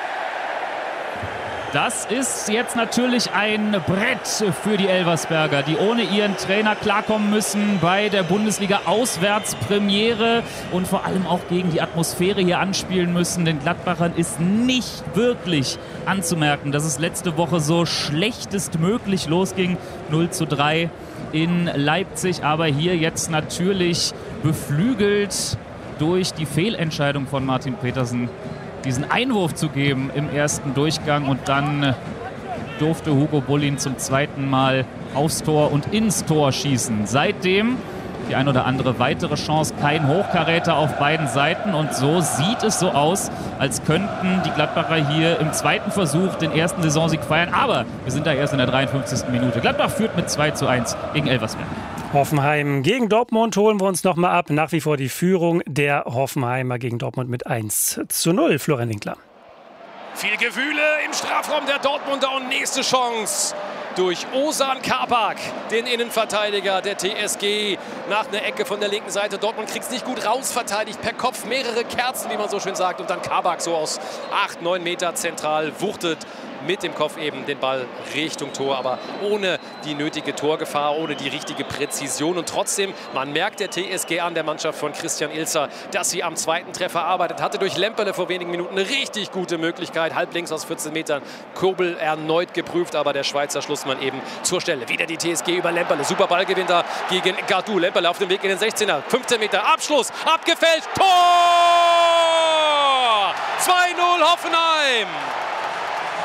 Das ist jetzt natürlich ein Brett für die Elversberger, die ohne ihren Trainer klarkommen müssen bei der Bundesliga-Auswärtspremiere und vor allem auch gegen die Atmosphäre hier anspielen müssen. Den Gladbachern ist nicht wirklich anzumerken, dass es letzte Woche so schlechtestmöglich losging. 0-3 in Leipzig, aber hier jetzt natürlich beflügelt durch die Fehlentscheidung von Martin Petersen, diesen Einwurf zu geben im ersten Durchgang, und dann durfte Hugo Bullin zum zweiten Mal aufs Tor und ins Tor schießen. Seitdem die ein oder andere weitere Chance, kein Hochkaräter auf beiden Seiten, und so sieht es so aus, als könnten die Gladbacher hier im zweiten Versuch den ersten Saisonsieg feiern, aber wir sind da erst in der 53. Minute. Gladbach führt mit 2-1 gegen Elversberg. Hoffenheim gegen Dortmund holen wir uns noch mal ab. Nach wie vor die Führung der Hoffenheimer gegen Dortmund mit 1-0. Florian Winkler. Viel Gewühle im Strafraum der Dortmunder und nächste Chance durch Ozan Kabak, den Innenverteidiger der TSG, nach einer Ecke von der linken Seite. Dortmund kriegt es nicht gut raus, verteidigt per Kopf mehrere Kerzen, wie man so schön sagt. Und dann Kabak so aus 8-9 Meter zentral wuchtet mit dem Kopf eben den Ball Richtung Tor, aber ohne die nötige Torgefahr, ohne die richtige Präzision. Und trotzdem, man merkt der TSG an, der Mannschaft von Christian Ilzer, dass sie am zweiten Treffer arbeitet. Hatte durch Lemperle vor wenigen Minuten eine richtig gute Möglichkeit. Halblinks aus 14 Metern. Kobel erneut geprüft, aber der Schweizer Schlussmann eben zur Stelle. Wieder die TSG über Lemperle. Super Ballgewinn da gegen Gardou. Lemperle auf dem Weg in den 16er. 15 Meter. Abschluss. Abgefälscht. Tor! 2-0 Hoffenheim.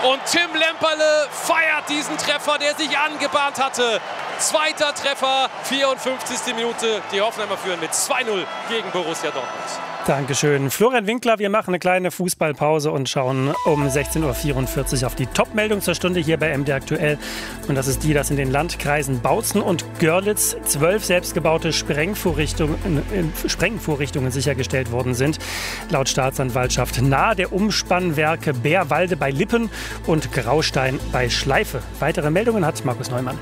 Und Tim Lemperle feiert diesen Treffer, der sich angebahnt hatte. Zweiter Treffer, 54. Minute. Die Hoffenheimer führen mit 2-0 gegen Borussia Dortmund. Dankeschön. Florian Winkler, wir machen eine kleine Fußballpause und schauen um 16.44 Uhr auf die Top-Meldung zur Stunde hier bei MDR aktuell. Und das ist die, dass in den Landkreisen Bautzen und Görlitz 12 selbstgebaute Sprengvorrichtungen sichergestellt worden sind. Laut Staatsanwaltschaft nahe der Umspannwerke Bärwalde bei Lippen und Graustein bei Schleife. Weitere Meldungen hat Markus Neumann.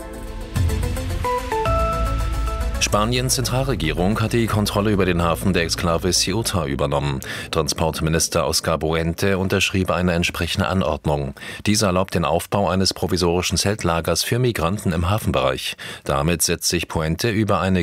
Spaniens Zentralregierung hat die Kontrolle über den Hafen der Exklave Ceuta übernommen. Transportminister Oscar Puente unterschrieb eine entsprechende Anordnung. Diese erlaubt den Aufbau eines provisorischen Zeltlagers für Migranten im Hafenbereich. Damit setzt sich Puente über eine